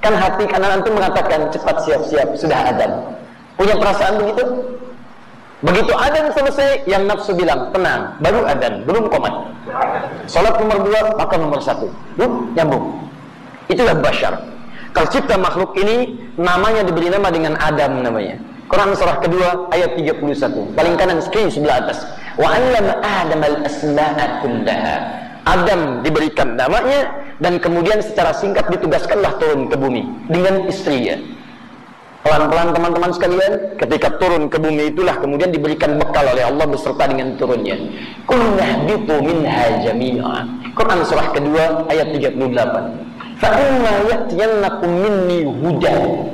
Kan hati kanan antum mengatakan cepat siap-siap, sudah adzan. Punya perasaan begitu? Begitu adzan selesai, yang nafsu bilang tenang, baru adzan, belum qomat. Salat nomor 2, maka nomor 1. Nyambung. Itulah basyar. Kalau cipta makhluk ini namanya diberi nama dengan Adam namanya. Quran surah kedua ayat 31. Paling kanan screen sebelah atas. Wa 'allama Adam al-asma'a kullaha. Adam diberikan namanya dan kemudian secara singkat ditugaskanlah turun ke bumi dengan istrinya. Pelan-pelan teman-teman sekalian, ketika turun ke bumi itulah kemudian diberikan bekal oleh Allah beserta dengan turunnya. Qul nahbitu minha jami'a. Quran surah kedua ayat 38. Fa imma ya'tiyannakum minni hudan.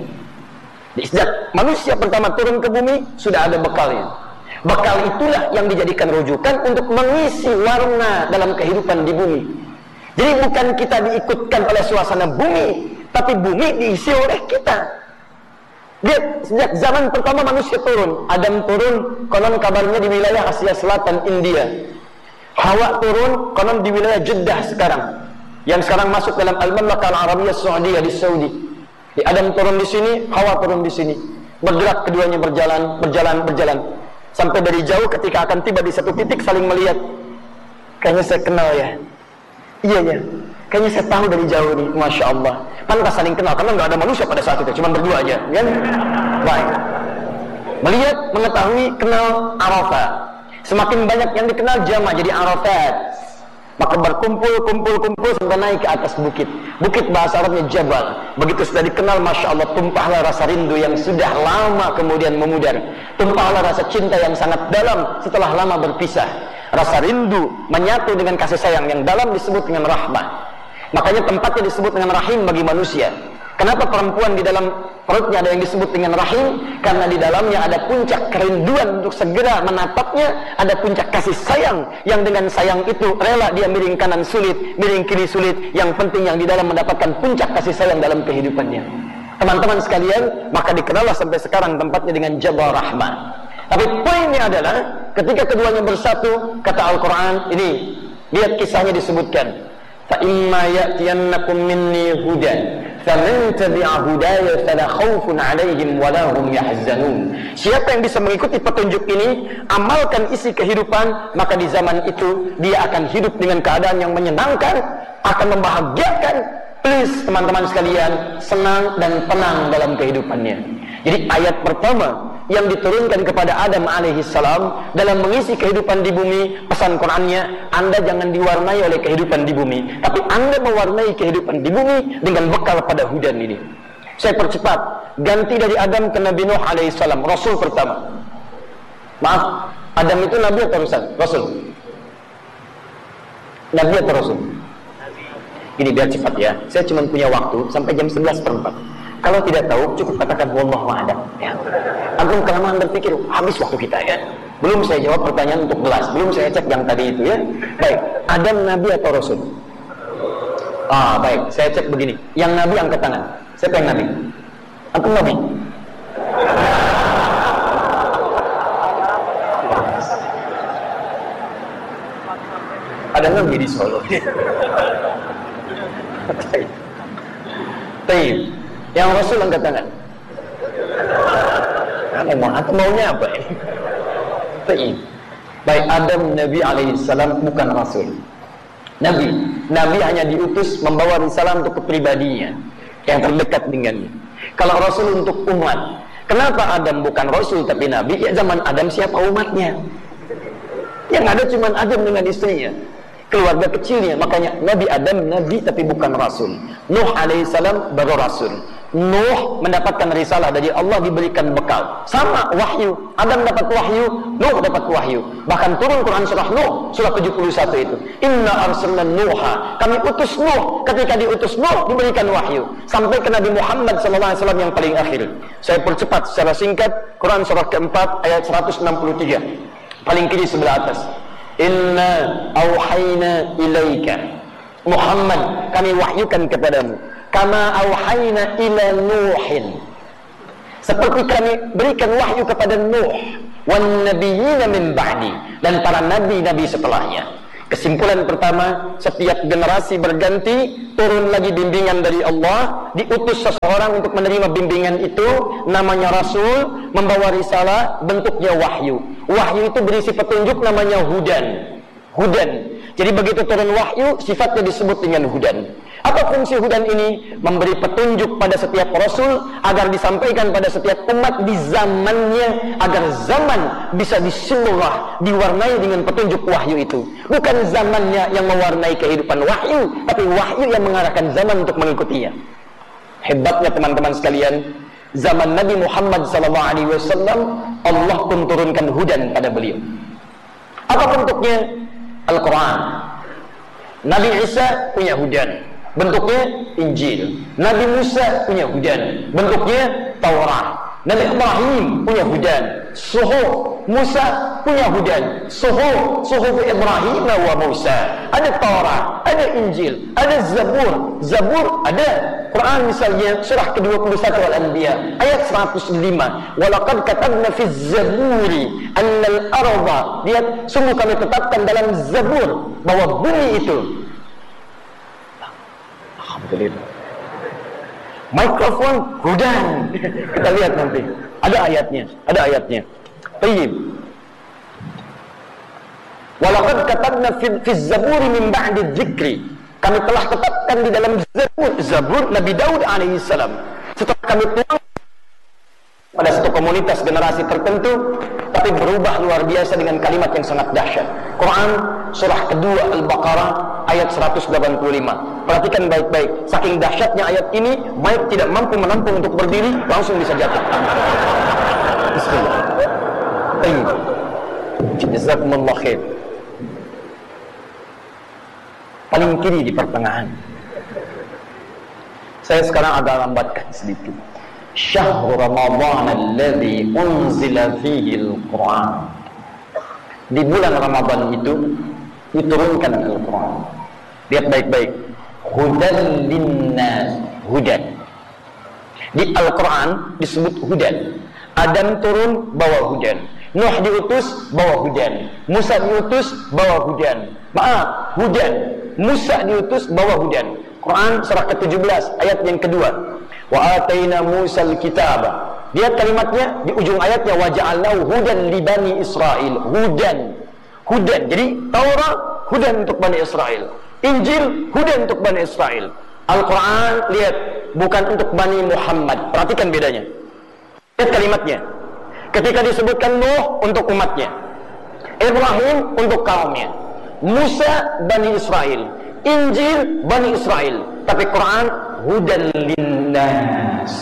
Sejak manusia pertama turun ke bumi sudah ada bekalnya. Bekal itulah yang dijadikan rujukan untuk mengisi warna dalam kehidupan di bumi. Jadi bukan kita diikutkan oleh suasana bumi, tapi bumi diisi oleh kita. Lihat, sejak zaman pertama manusia turun, Adam turun, konon kabarnya di wilayah Asia Selatan, India. Hawa turun, konon di wilayah Jeddah sekarang, yang sekarang masuk dalam Al-Mamlakah Al-Arabiyyah Saudiyah di Saudi. Di Adam turun di sini, Hawa turun di sini. Bergerak keduanya berjalan. Sampai dari jauh ketika akan tiba di satu titik saling melihat. Kayaknya saya kenal ya. Iya ya. Kayaknya saya tahu dari jauh nih, Masya Allah. Pantas saling kenal, karena nggak ada manusia pada saat itu, cuma berdua aja, kan? Baik. Melihat, mengetahui, kenal Arafat. Semakin banyak yang dikenal jama' jadi Arafat. Maka berkumpul sampai naik ke atas bukit. Bukit bahasa Arabnya Jabal. Begitu sudah dikenal, Masya Allah, tumpahlah rasa rindu yang sudah lama kemudian memudar. Tumpahlah rasa cinta yang sangat dalam setelah lama berpisah. Rasa rindu menyatu dengan kasih sayang yang dalam disebut dengan rahmah. Makanya tempatnya disebut dengan rahim bagi manusia. Kenapa perempuan di dalam perutnya ada yang disebut dengan rahim? Karena di dalamnya ada puncak kerinduan untuk segera menatapnya, ada puncak kasih sayang yang dengan sayang itu rela dia miring kanan sulit, miring kiri sulit. Yang penting yang di dalam mendapatkan puncak kasih sayang dalam kehidupannya. Teman-teman sekalian, maka dikenallah sampai sekarang tempatnya dengan Jabal Rahmah. Tapi poinnya adalah ketika keduanya bersatu, kata Al-Quran ini, lihat kisahnya disebutkan. Fa imma ya'tiyannakum minni hudan faman tabi'a hudaya fala khaufun 'alaihim wala hum yahzanun. Siapa yang bisa mengikuti petunjuk ini, amalkan isi kehidupan, maka di zaman itu dia akan hidup dengan keadaan yang menyenangkan, akan membahagiakan. Please teman-teman sekalian, senang dan tenang dalam kehidupannya. Jadi ayat pertama yang diturunkan kepada Adam alaihissalam dalam mengisi kehidupan di bumi, pesan Qur'annya, Anda jangan diwarnai oleh kehidupan di bumi, tapi Anda mewarnai kehidupan di bumi dengan bekal pada hudan ini. Saya percepat, ganti dari Adam ke Nabi Nuh alaihissalam, Rasul pertama. Maaf, Adam itu Nabi atau Rasul? Nabi atau Rasul? Ini biar cepat ya, saya cuma punya waktu sampai jam 11:04. Kalau tidak tahu, cukup katakan wallahu a'lam ya. Antum kelamaan berpikir, habis waktu kita ya. Belum saya jawab pertanyaan untuk gelas, belum saya cek yang tadi itu ya. Baik, Adam Nabi atau Rasul? Baik, saya cek begini. Yang Nabi angkat tangan. Siapa yang Nabi? Antum Nabi? Ada Nabi di Solo. Baik. Yang Rasul angkat tangan. Atau maunya apa ini? Baik, Adam Nabi alaihissalam bukan Rasul. Nabi hanya diutus membawa risalah untuk kepribadinya yang terdekat dengannya. Kalau Rasul untuk umat. Kenapa Adam bukan Rasul tapi Nabi? Ya zaman Adam siapa umatnya? Yang ada cuma Adam dengan istrinya, keluarga kecilnya. Makanya Nabi Adam Nabi tapi bukan Rasul. Nuh alaihissalam baru Rasul. Nuh mendapatkan risalah dari Allah, diberikan bekal. Sama wahyu. Adam dapat wahyu, Nuh dapat wahyu. Bahkan turun Quran surah Nuh, surah 71 itu. Inna arsalna Nuha. Kami utus Nuh. Ketika diutus Nuh, diberikan wahyu. Sampai ke Nabi Muhammad SAW yang paling akhir. Saya percepat secara singkat. Quran surah keempat ayat 163. Paling kiri sebelah atas. Inna auhayna ilaika. Muhammad, kami wahyukan kepadamu. Kama auhayna ila Nuhin, seperti kami berikan wahyu kepada Nuh, wan nabiyina min ba'di, dan para nabi-nabi setelahnya. Kesimpulan pertama, setiap generasi berganti, turun lagi bimbingan dari Allah, diutus seseorang untuk menerima bimbingan itu, namanya Rasul, membawa risalah, bentuknya wahyu. Wahyu itu berisi petunjuk, namanya hudan. Jadi begitu turun wahyu, sifatnya disebut dengan hudan. Apa fungsi hudan ini? Memberi petunjuk pada setiap Rasul agar disampaikan pada setiap umat di zamannya, agar zaman bisa disimullah, diwarnai dengan petunjuk wahyu itu. Bukan zamannya yang mewarnai kehidupan wahyu, tapi wahyu yang mengarahkan zaman untuk mengikutinya. Hebatnya teman-teman sekalian, zaman Nabi Muhammad SAW, Allah pun turunkan hudan pada beliau. Apa bentuknya? Al-Quran. Nabi Isa punya hudan, bentuknya Injil. Nabi Musa punya hudan, bentuknya Taurat. Nabi Ibrahim punya hudan, Suhuf. Musa punya hudan, Suhuf Ibrahim wa Musa. Ada Taurat, ada Injil, ada Zabur ada. Quran misalnya surah ke-21 Al-Anbiya ayat 105, walaqad katabna fi zaburi annal arda, lihat, sungguh kami tetapkan dalam Zabur bahwa bumi itu, alhamdulillah, mikrofon hudan. Kita lihat nanti ada ayatnya. Tayyib. Walaqad katabna fi zaburi min ba'di dzikri, kami telah tetapkan di dalam Zabur Nabi Daud alaihissalam. Setelah kami tuang pada satu komunitas generasi tertentu, tapi berubah luar biasa dengan kalimat yang sangat dahsyat. Quran surah kedua Al-Baqarah ayat 185. Perhatikan baik-baik, saking dahsyatnya ayat ini, mic tidak mampu menampung untuk berdiri, langsung bisa jatuh. Bismillah. Jazakumullah khair. Paling kiri di pertengahan. Saya sekarang agak lambatkan sedikit. Syahrul Ramadan alladzi unzila fihi al-Quran. Di bulan Ramadan itu diturunkan Al-Quran. Lihat baik-baik. Hudan linnas, hudan. Di Al-Quran disebut hudan. Adam turun bawa hudan. Nuh diutus bawa hudan. Musa diutus bawa hudan. Maaf, hudan. Musa diutus bawa hudan. Quran surah ke-17 ayat yang kedua. Wa ataina Musal kitaba. Lihat kalimatnya di ujung ayatnya, wa ja'alnahu hudan li bani Israil. Hudan. Jadi Taurat hudan untuk Bani Israel. Injil hudan untuk Bani Israel. Al-Quran, lihat, bukan untuk Bani Muhammad. Perhatikan bedanya. Lihat kalimatnya. Ketika disebutkan Nuh untuk umatnya, Ibrahim untuk kaumnya, Musa Bani Israel, Injil Bani Israel. Tapi Quran hudan linnas,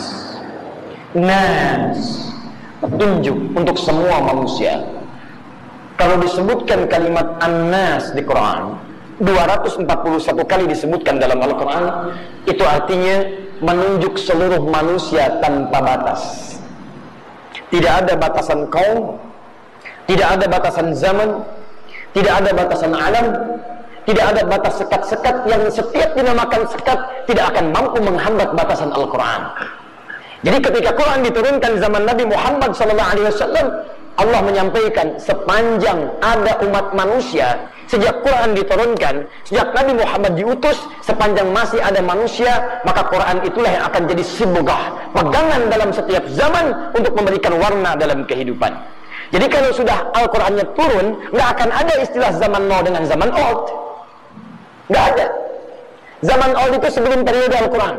petunjuk untuk semua manusia. Kalau disebutkan kalimat an-nas di Quran 241 kali disebutkan dalam Al-Quran, itu artinya menunjuk seluruh manusia tanpa batas. Tidak ada batasan kaum, tidak ada batasan zaman, tidak ada batasan alam, tidak ada batas sekat-sekat yang setiap dinamakan sekat tidak akan mampu menghambat batasan Al-Quran. Jadi ketika Quran diturunkan zaman Nabi Muhammad SAW, Allah menyampaikan sepanjang ada umat manusia, sejak Quran diturunkan, sejak Nabi Muhammad diutus, sepanjang masih ada manusia, maka Quran itulah yang akan jadi sibugah, pegangan dalam setiap zaman untuk memberikan warna dalam kehidupan. Jadi kalau sudah Al-Qurannya turun, nggak akan ada istilah zaman now dengan zaman old. Nggak ada. Zaman old itu sebelum periode Al-Quran.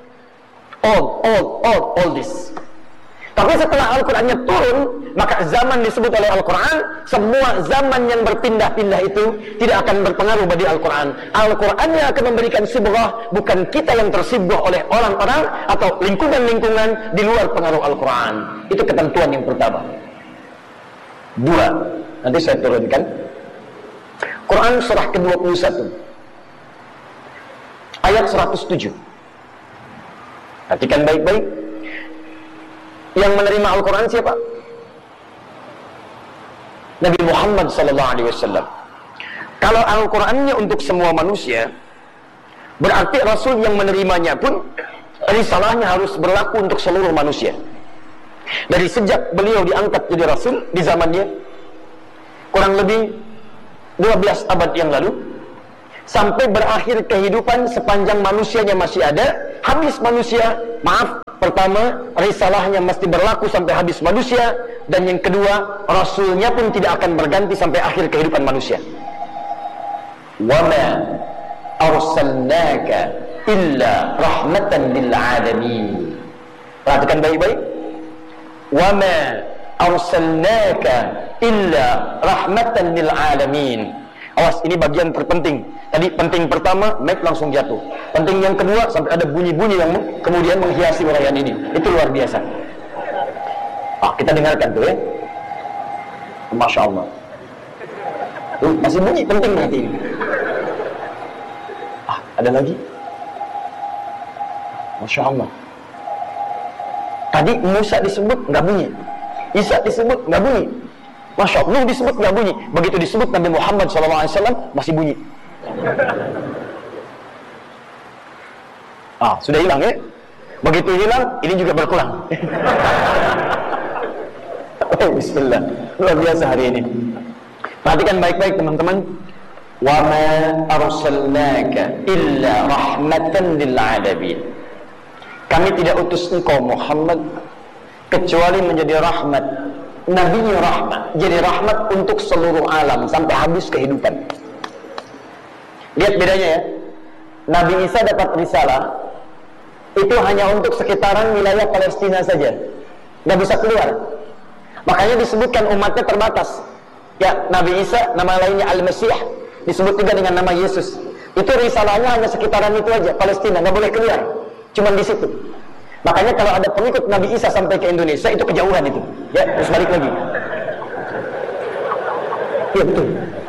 All this. Tapi setelah Al-Qurannya turun, maka zaman disebut oleh Al-Quran. Semua zaman yang berpindah-pindah itu tidak akan berpengaruh bagi Al-Quran. Al-Qurannya akan memberikan sibghah, bukan kita yang tersibghah oleh orang-orang atau lingkungan-lingkungan di luar pengaruh Al-Quran. Itu ketentuan yang pertama. Dua, nanti saya turunkan. Quran surah ke-21 ayat 107. Perhatikan baik-baik. Yang menerima Al-Quran siapa? Nabi Muhammad SAW. Kalau Al-Qurannya untuk semua manusia, berarti Rasul yang menerimanya pun risalahnya harus berlaku untuk seluruh manusia. Dari sejak beliau diangkat jadi Rasul di zamannya, kurang lebih 12 abad yang lalu, sampai berakhir kehidupan sepanjang manusianya masih ada. Habis manusia, maaf, pertama, risalahnya mesti berlaku sampai habis manusia. Dan yang kedua, rasulnya pun tidak akan berganti sampai akhir kehidupan manusia. وَمَا أَرْسَلْنَاكَ إِلَّا رَحْمَةً لِلْعَالَمِينَ. Perhatikan baik-baik. وَمَا أَرْسَلْنَاكَ إِلَّا رَحْمَةً لِلْعَالَمِينَ. Awas, ini bagian terpenting. Tadi penting pertama, mic langsung jatuh. Penting yang kedua, sampai ada bunyi-bunyi yang kemudian menghiasi uraian ini. Itu luar biasa. Kita dengarkan tuh ya. Masya Allah. Masih bunyi, penting berarti ini. Ada lagi? Masya Allah. Tadi Musa disebut nggak bunyi, Isa disebut nggak bunyi, Masya Allah, Nuh disebut nggak bunyi. Begitu disebut Nabi Muhammad SAW masih bunyi. Sudah hilang ya. Begitu hilang, ini juga berkurang. Bismillah. Luar biasa hari ini. Perhatikan baik-baik teman-teman. Wa ma arsalnaka illa rahmatan lil alamin. Kami tidak utus engkau Muhammad kecuali menjadi rahmat. Nabinya rahmat, jadi rahmat untuk seluruh alam sampai habis kehidupan. Lihat bedanya ya. Nabi Isa dapat risalah itu hanya untuk sekitaran wilayah Palestina saja, nggak bisa keluar. Makanya disebutkan umatnya terbatas. Ya, Nabi Isa nama lainnya Al-Masih, disebut juga dengan nama Yesus. Itu risalahnya hanya sekitaran itu aja, Palestina, nggak boleh keluar, cuman di situ. Makanya kalau ada pengikut Nabi Isa sampai ke Indonesia, itu kejauhan itu. Ya, terus balik lagi. Iya betul.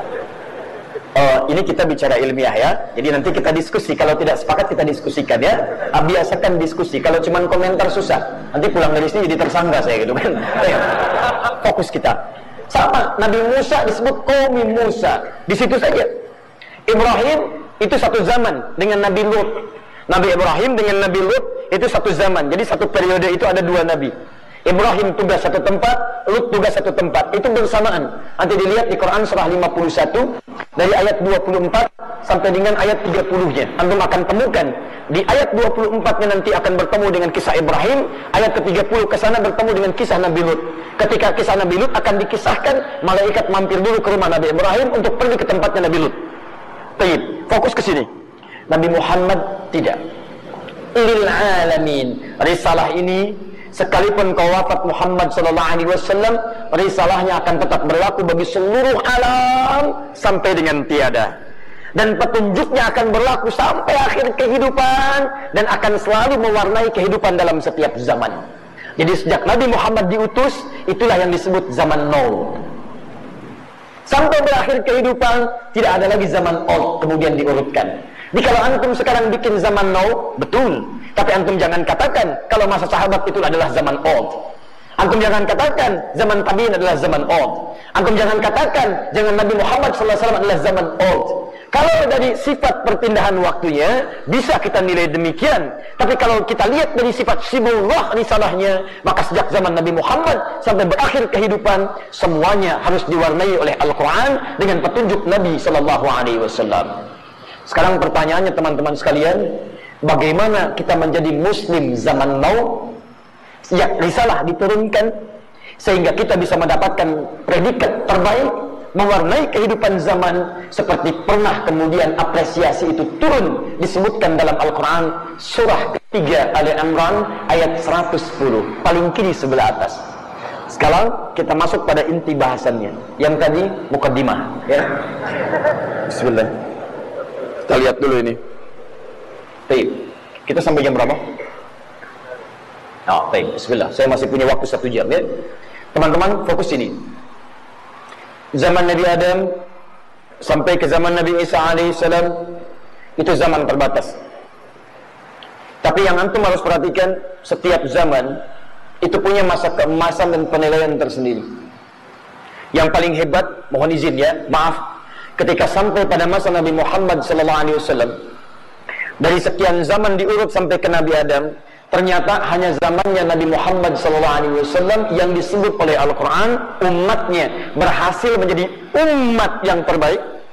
Ini kita bicara ilmiah ya. Jadi nanti kita diskusi. Kalau tidak sepakat kita diskusikan ya. Biasakan diskusi. Kalau cuma komentar susah. Nanti pulang dari sini jadi tersangka saya gitu kan. Fokus kita. Sama Nabi Musa disebut qaumi Musa. Di situ saja. Ibrahim itu satu zaman dengan Nabi Lut. Nabi Ibrahim dengan Nabi Lut itu satu zaman. Jadi satu periode itu ada dua nabi. Ibrahim tugas satu tempat, Lut tugas satu tempat. Itu bersamaan. Nanti dilihat di Quran surah 51 dari ayat 24 sampai dengan ayat 30-nya. Antum akan temukan di ayat 24-nya nanti akan bertemu dengan kisah Ibrahim, ayat ke-30 ke sana bertemu dengan kisah Nabi Lut. Ketika kisah Nabi Lut akan dikisahkan, malaikat mampir dulu ke rumah Nabi Ibrahim untuk pergi ke tempatnya Nabi Lut. Baik, fokus ke sini. Nabi Muhammad tidak. Lil alamin. Risalah ini sekalipun kau wafat Muhammad sallallahu alaihi wasallam, risalahnya akan tetap berlaku bagi seluruh alam sampai dengan tiada. Dan petunjuknya akan berlaku sampai akhir kehidupan dan akan selalu mewarnai kehidupan dalam setiap zaman. Jadi sejak Nabi Muhammad diutus, itulah yang disebut zaman now. Sampai berakhir kehidupan, tidak ada lagi zaman old kemudian diurutkan. Jadi kalau antum sekarang bikin zaman now, betul. Tapi antum jangan katakan kalau masa sahabat itu adalah zaman old. Antum jangan katakan zaman tabi'in adalah zaman old. Antum jangan katakan jangan Nabi Muhammad SAW adalah zaman old. Kalau dari sifat perpindahan waktunya, bisa kita nilai demikian. Tapi kalau kita lihat dari sifat sibullah risalahnya, maka sejak zaman Nabi Muhammad sampai berakhir kehidupan, semuanya harus diwarnai oleh Al-Quran dengan petunjuk Nabi SAW. Sekarang pertanyaannya teman-teman sekalian, bagaimana kita menjadi muslim zaman now sejak risalah diturunkan sehingga kita bisa mendapatkan predikat terbaik mewarnai kehidupan zaman seperti pernah kemudian apresiasi itu turun disebutkan dalam Al-Quran surah ketiga Ali Imran ayat 110 paling kiri sebelah atas. Sekarang kita masuk pada inti bahasannya yang tadi mukaddimah ya. Bismillah. Kita lihat dulu ini. Baik. Kita sampai jam berapa? Baik. Bismillah. Saya masih punya waktu 1 jam ya. Teman-teman fokus ini. Zaman Nabi Adam sampai ke zaman Nabi Isa alaihissalam itu zaman terbatas. Tapi yang antum harus perhatikan, setiap zaman itu punya masa keemasan dan penilaian tersendiri. Yang paling hebat, mohon izin ya, maaf. Ketika sampai pada masa Nabi Muhammad SAW, dari sekian zaman diurut sampai ke Nabi Adam, ternyata hanya zamannya Nabi Muhammad SAW yang disebut oleh Al-Quran umatnya berhasil menjadi umat yang terbaik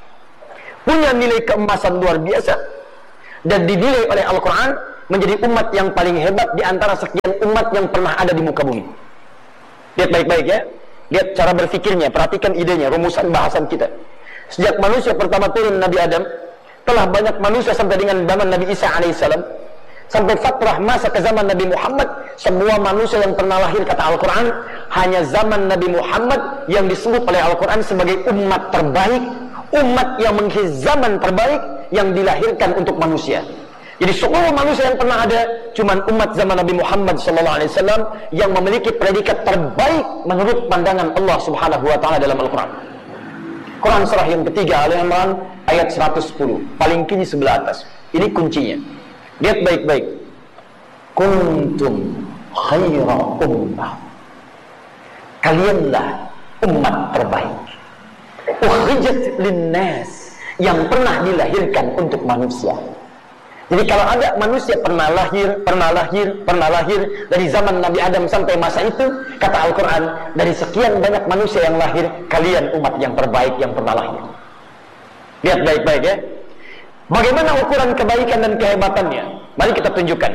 punya nilai keemasan luar biasa, dan dinilai oleh Al-Quran menjadi umat yang paling hebat di antara sekian umat yang pernah ada di muka bumi. Lihat baik-baik ya, lihat cara berfikirnya, perhatikan idenya, rumusan bahasan kita. Sejak manusia pertama turun Nabi Adam, telah banyak manusia sampai dengan zaman Nabi Isa alaihissalam, sampai fatrah masa ke zaman Nabi Muhammad, semua manusia yang pernah lahir kata Al-Quran, hanya zaman Nabi Muhammad yang disebut oleh Al-Quran sebagai umat terbaik, umat yang mengisi zaman terbaik yang dilahirkan untuk manusia. Jadi seluruh manusia yang pernah ada, cuman umat zaman Nabi Muhammad SAW yang memiliki predikat terbaik menurut pandangan Allah Subhanahu Wa Taala dalam Al-Quran. Quran surah yang ketiga Al-Imran ayat 110, paling kiri sebelah atas. Ini kuncinya. Lihat baik-baik. Kuntum khaira ummah. Kalianlah umat terbaik. Ukhrijat linnas, yang pernah dilahirkan untuk manusia. Jadi kalau ada manusia pernah lahir dari zaman Nabi Adam sampai masa itu, kata Al-Quran, dari sekian banyak manusia yang lahir, kalian umat yang terbaik yang pernah lahir. Lihat baik-baik ya. Bagaimana ukuran kebaikan dan kehebatannya? Mari kita tunjukkan.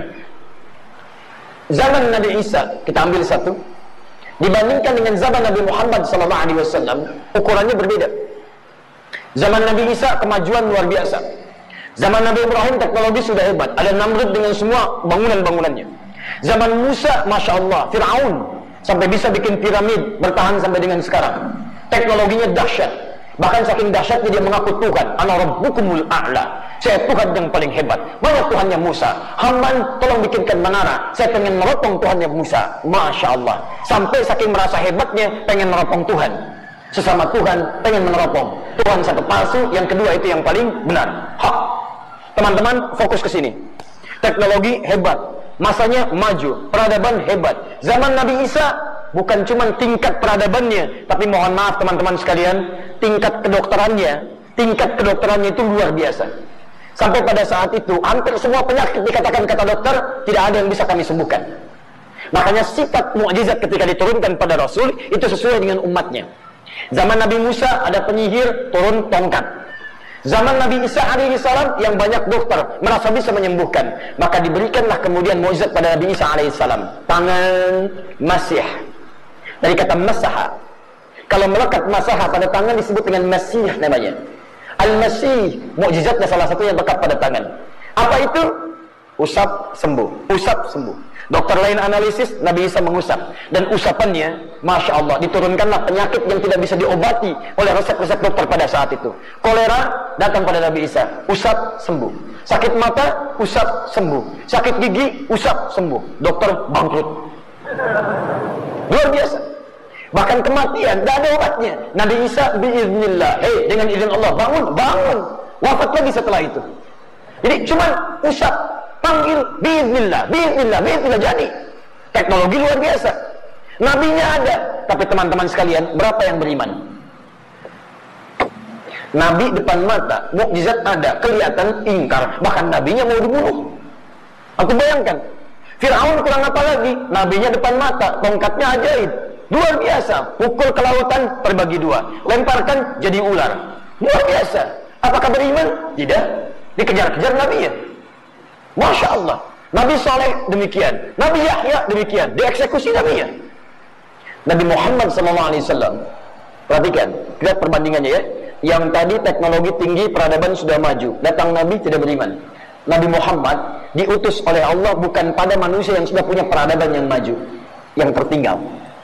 Zaman Nabi Isa, kita ambil satu, dibandingkan dengan zaman Nabi Muhammad SAW, ukurannya berbeda. Zaman Nabi Isa kemajuan luar biasa. Zaman Nabi Ibrahim teknologi sudah hebat, ada Namrud dengan semua bangunan-bangunannya. Zaman Musa, Masya Allah, Fir'aun sampai bisa bikin piramid, bertahan sampai dengan sekarang. Teknologinya dahsyat, bahkan saking dahsyatnya dia mengaku Tuhan, Ana Rabbukumul A'la, saya Tuhan yang paling hebat. Mana Tuhannya Musa? Haman, tolong bikinkan menara, saya pengen meropong Tuhannya Musa. Masya Allah, sampai saking merasa hebatnya pengen meropong Tuhan. Sesama Tuhan pengen meneropong Tuhan, satu palsu, yang kedua itu yang paling benar, hak. Teman-teman fokus ke sini. Teknologi hebat, masanya maju, peradaban hebat. Zaman Nabi Isa bukan cuma tingkat peradabannya, tapi mohon maaf teman-teman sekalian, tingkat kedokterannya itu luar biasa. Sampai pada saat itu hampir semua penyakit dikatakan kata dokter tidak ada yang bisa kami sembuhkan. Makanya sifat mukjizat ketika diturunkan pada Rasul itu sesuai dengan umatnya. Zaman Nabi Musa ada penyihir turun tongkat. Zaman Nabi Isa alaihissalam yang banyak dokter merasa bisa menyembuhkan, maka diberikanlah kemudian mukjizat pada Nabi Isa alaihissalam, tangan masih, dari kata masaha. Kalau melekat masaha pada tangan disebut dengan masih namanya. Al-Masih, mukjizatnya salah satunya lekat pada tangan. Apa itu? Usap sembuh, usap sembuh. Dokter lain analisis, Nabi Isa mengusap, dan usapannya, Masya Allah, diturunkanlah penyakit yang tidak bisa diobati oleh resep-resep dokter pada saat itu. Kolera datang pada Nabi Isa, usap sembuh. Sakit mata, usap sembuh. Sakit gigi, usap sembuh. Dokter bangkrut. Luar biasa. Bahkan kematian, tidak ada obatnya. Nabi Isa biiznillah, dengan izin Allah, bangun. Wafat lagi setelah itu. Jadi cuma usap, panggil, biiznillah, jadi. Teknologi luar biasa. Nabinya ada, tapi teman-teman sekalian, berapa yang beriman? Nabi depan mata, mukjizat ada, kelihatan ingkar, bahkan nabinya mau dibunuh. Aku bayangkan, Fir'aun kurang apa lagi? Nabinya depan mata, tongkatnya ajaib, luar biasa, pukul ke lautan terbagi dua, lemparkan jadi ular, luar biasa. Apakah beriman? Tidak. Dikejar-kejar nabinya. Masya Allah. Nabi Saleh demikian, Nabi Yahya demikian, dieksekusi nabinya. Nabi Muhammad SAW, perhatikan, lihat perbandingannya ya. Yang tadi teknologi tinggi, peradaban sudah maju, datang Nabi tidak beriman. Nabi Muhammad diutus oleh Allah bukan pada manusia yang sudah punya peradaban yang maju, yang tertinggal.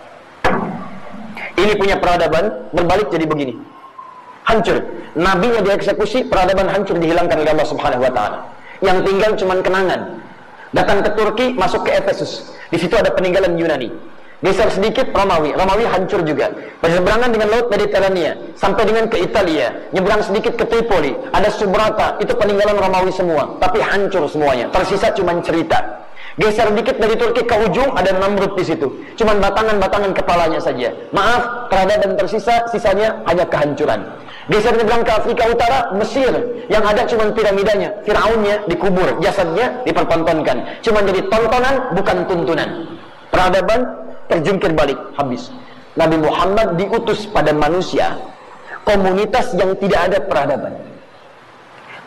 Ini punya peradaban, berbalik jadi begini, hancur. Nabinya dieksekusi, peradaban hancur, dihilangkan oleh Allah Subhanahu Wa Taala. Yang tinggal cuman kenangan. Datang ke Turki, masuk ke Efesus. Di situ ada peninggalan Yunani. Geser sedikit Romawi hancur juga. Berseberangan dengan laut Mediterania sampai dengan ke Italia. Nyebrang sedikit ke Tripoli, ada Subrata, itu peninggalan Romawi semua, tapi hancur semuanya. Tersisa cuman cerita. Geser dikit dari Turki ke ujung, ada Namrud di situ. Cuman batangan-batangan kepalanya saja. Maaf, peradaban tersisa, sisanya hanya kehancuran. Geser nyebrang ke Afrika Utara, Mesir, yang ada cuma piramidanya, Fir'aunnya dikubur, jasadnya dipertontonkan, cuma jadi tontonan bukan tuntunan. Peradaban terjungkir balik, habis. Nabi Muhammad diutus pada manusia, komunitas yang tidak ada peradaban.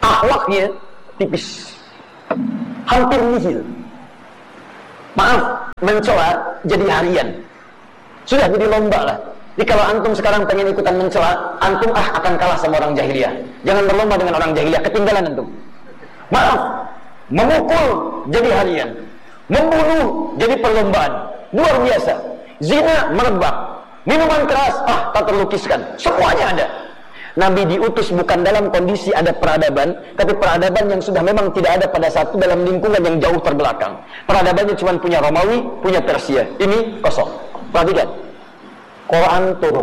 akhlaknya tipis, hampir nihil. Maaf, mencela jadi harian, sudah jadi lomba lah. Jadi kalau antum sekarang pengen ikutan mencela, antum akan kalah sama orang jahiliyah. Jangan berlomba dengan orang jahiliyah, ketinggalan antum. Maaf, memukul jadi harian, membunuh jadi perlombaan, luar biasa. Zina merebak, minuman keras tak terlukiskan, semuanya ada. Nabi diutus bukan dalam kondisi ada peradaban, tapi peradaban yang sudah memang tidak ada pada satu dalam lingkungan yang jauh terbelakang. Peradabannya cuma punya Romawi, punya Persia. Ini kosong. Perhatikan, Quran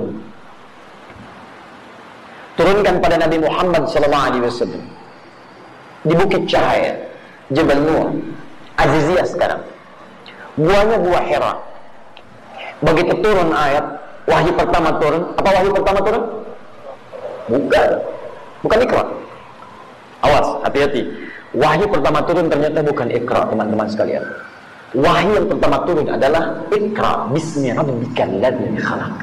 turunkan pada Nabi Muhammad SAW di Bukit Cahaya, Jabal Nur, Aziziyah sekarang. Buahnya buah Hira. Begitu turun ayat, wahyu pertama turun. Apa wahyu pertama turun? Bukan Iqra. Awas, hati-hati. Wahyu pertama turun ternyata bukan Iqra, teman-teman sekalian. Wahyu yang pertama turun adalah Iqra bismi rabbikal ladzi khalaq.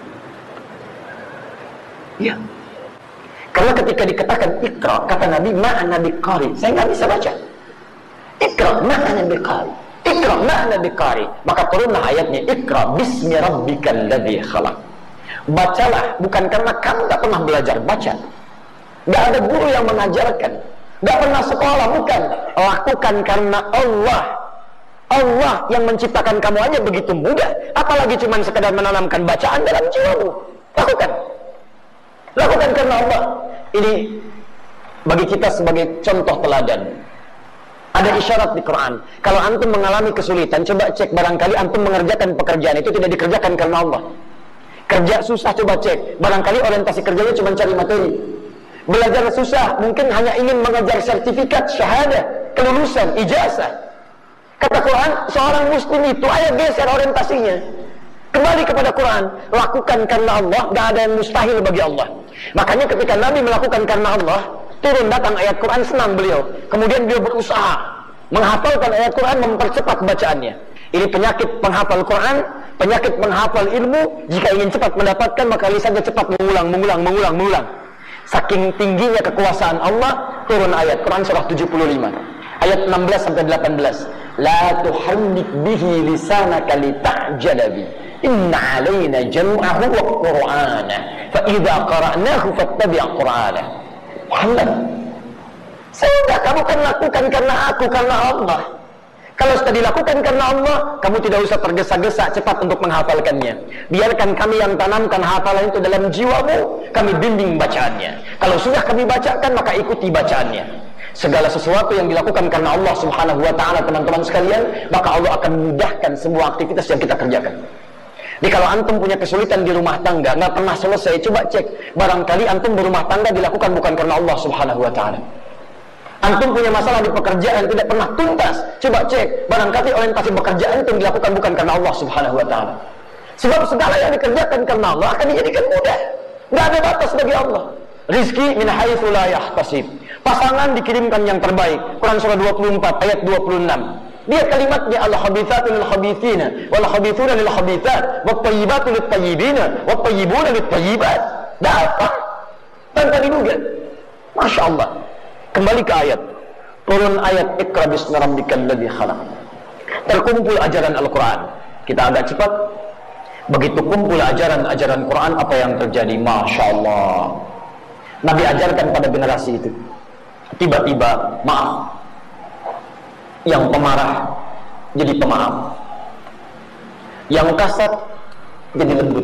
Ya. Karena ketika dikatakan Iqra, kata Nabi, ma'ana biqari. Saya nggak bisa baca. Iqra ma'ana biqari. Iqra ma'ana biqari. Maka turunlah ayatnya, Iqra bismi rabbikal ladzi khalaq. Bacalah, bukan karena kamu gak pernah belajar baca, gak ada guru yang mengajarkan, gak pernah sekolah, bukan. Lakukan karena Allah. Allah yang menciptakan kamu aja begitu mudah, apalagi cuma sekedar menanamkan bacaan dalam jiwamu. Lakukan karena Allah. Ini bagi kita sebagai contoh teladan. Ada isyarat di Quran. Kalau antum mengalami kesulitan, coba cek, barangkali antum mengerjakan pekerjaan itu tidak dikerjakan karena Allah. Kerja susah, coba cek, barangkali orientasi kerjanya cuma cari materi. Belajar susah, mungkin hanya ingin mengejar sertifikat, syahadah, kelulusan, ijazah. Kata Quran, seorang muslim itu ayo geser orientasinya, kembali kepada Quran. Lakukan karena Allah, gak ada yang mustahil bagi Allah. Makanya ketika Nabi melakukan karena Allah, turun datang ayat Quran, senang beliau. Kemudian beliau berusaha menghafalkan ayat Quran, mempercepat bacaannya. Ini penyakit penghafal Quran, penyakit menghafal ilmu. Jika ingin cepat mendapatkan, maka lisannya cepat mengulang. Saking tingginya kekuasaan Allah, turun ayat Quran surah 75 ayat 16 sampai 18. La tuharrik bihi lisanaka lita'jala bi. Inna 'alaina jam'ahu wa qur'ana. Fa idza qara'nahu fattabi' qur'ana. Muhammad, sehingga kamu kan lakukan karena aku, karena Allah. Kalau sudah dilakukan karena Allah, kamu tidak usah tergesa-gesa cepat untuk menghafalkannya. Biarkan kami yang tanamkan hafalan itu dalam jiwamu, kami bimbing bacaannya. Kalau sudah kami bacakan, maka ikuti bacaannya. Segala sesuatu yang dilakukan karena Allah Subhanahu wa ta'ala, teman-teman sekalian, maka Allah akan memudahkan semua aktivitas yang kita kerjakan. Jadi kalau antum punya kesulitan di rumah tangga, nggak pernah selesai, coba cek, barangkali antum berumah tangga dilakukan bukan karena Allah Subhanahu wa ta'ala. Antum punya masalah di pekerjaan tidak pernah tuntas, coba cek, barangkali orientasi pekerjaan itu dilakukan bukan karena Allah Subhanahu wa ta'ala. Sebab segala yang dikerjakan karena Allah akan dijadikan mudah. Nggak ada batas bagi Allah. Rizki min haitsu la yahtasib. Pasangan dikirimkan yang terbaik. Quran surah 24 ayat 26. Dia kalimatnya al-khabithatu lil-khabithina wal-khabithuna lil-khabithat wat-thayyibatu lit-thayyibina wat-thayyibuna lit-thayyibat. Dapat tanpa diduga. Masya Allah. Kembali ke ayat. Turun ayat Iqra bismi rabbikal ladzi khalaq. Terkumpul ajaran Al-Quran. Kita agak cepat. Begitu kumpul ajaran Quran, apa yang terjadi? Masya Allah. Nabi ajarkan pada generasi itu. Tiba-tiba, maaf, yang pemarah jadi pemaaf, yang kasar jadi lembut.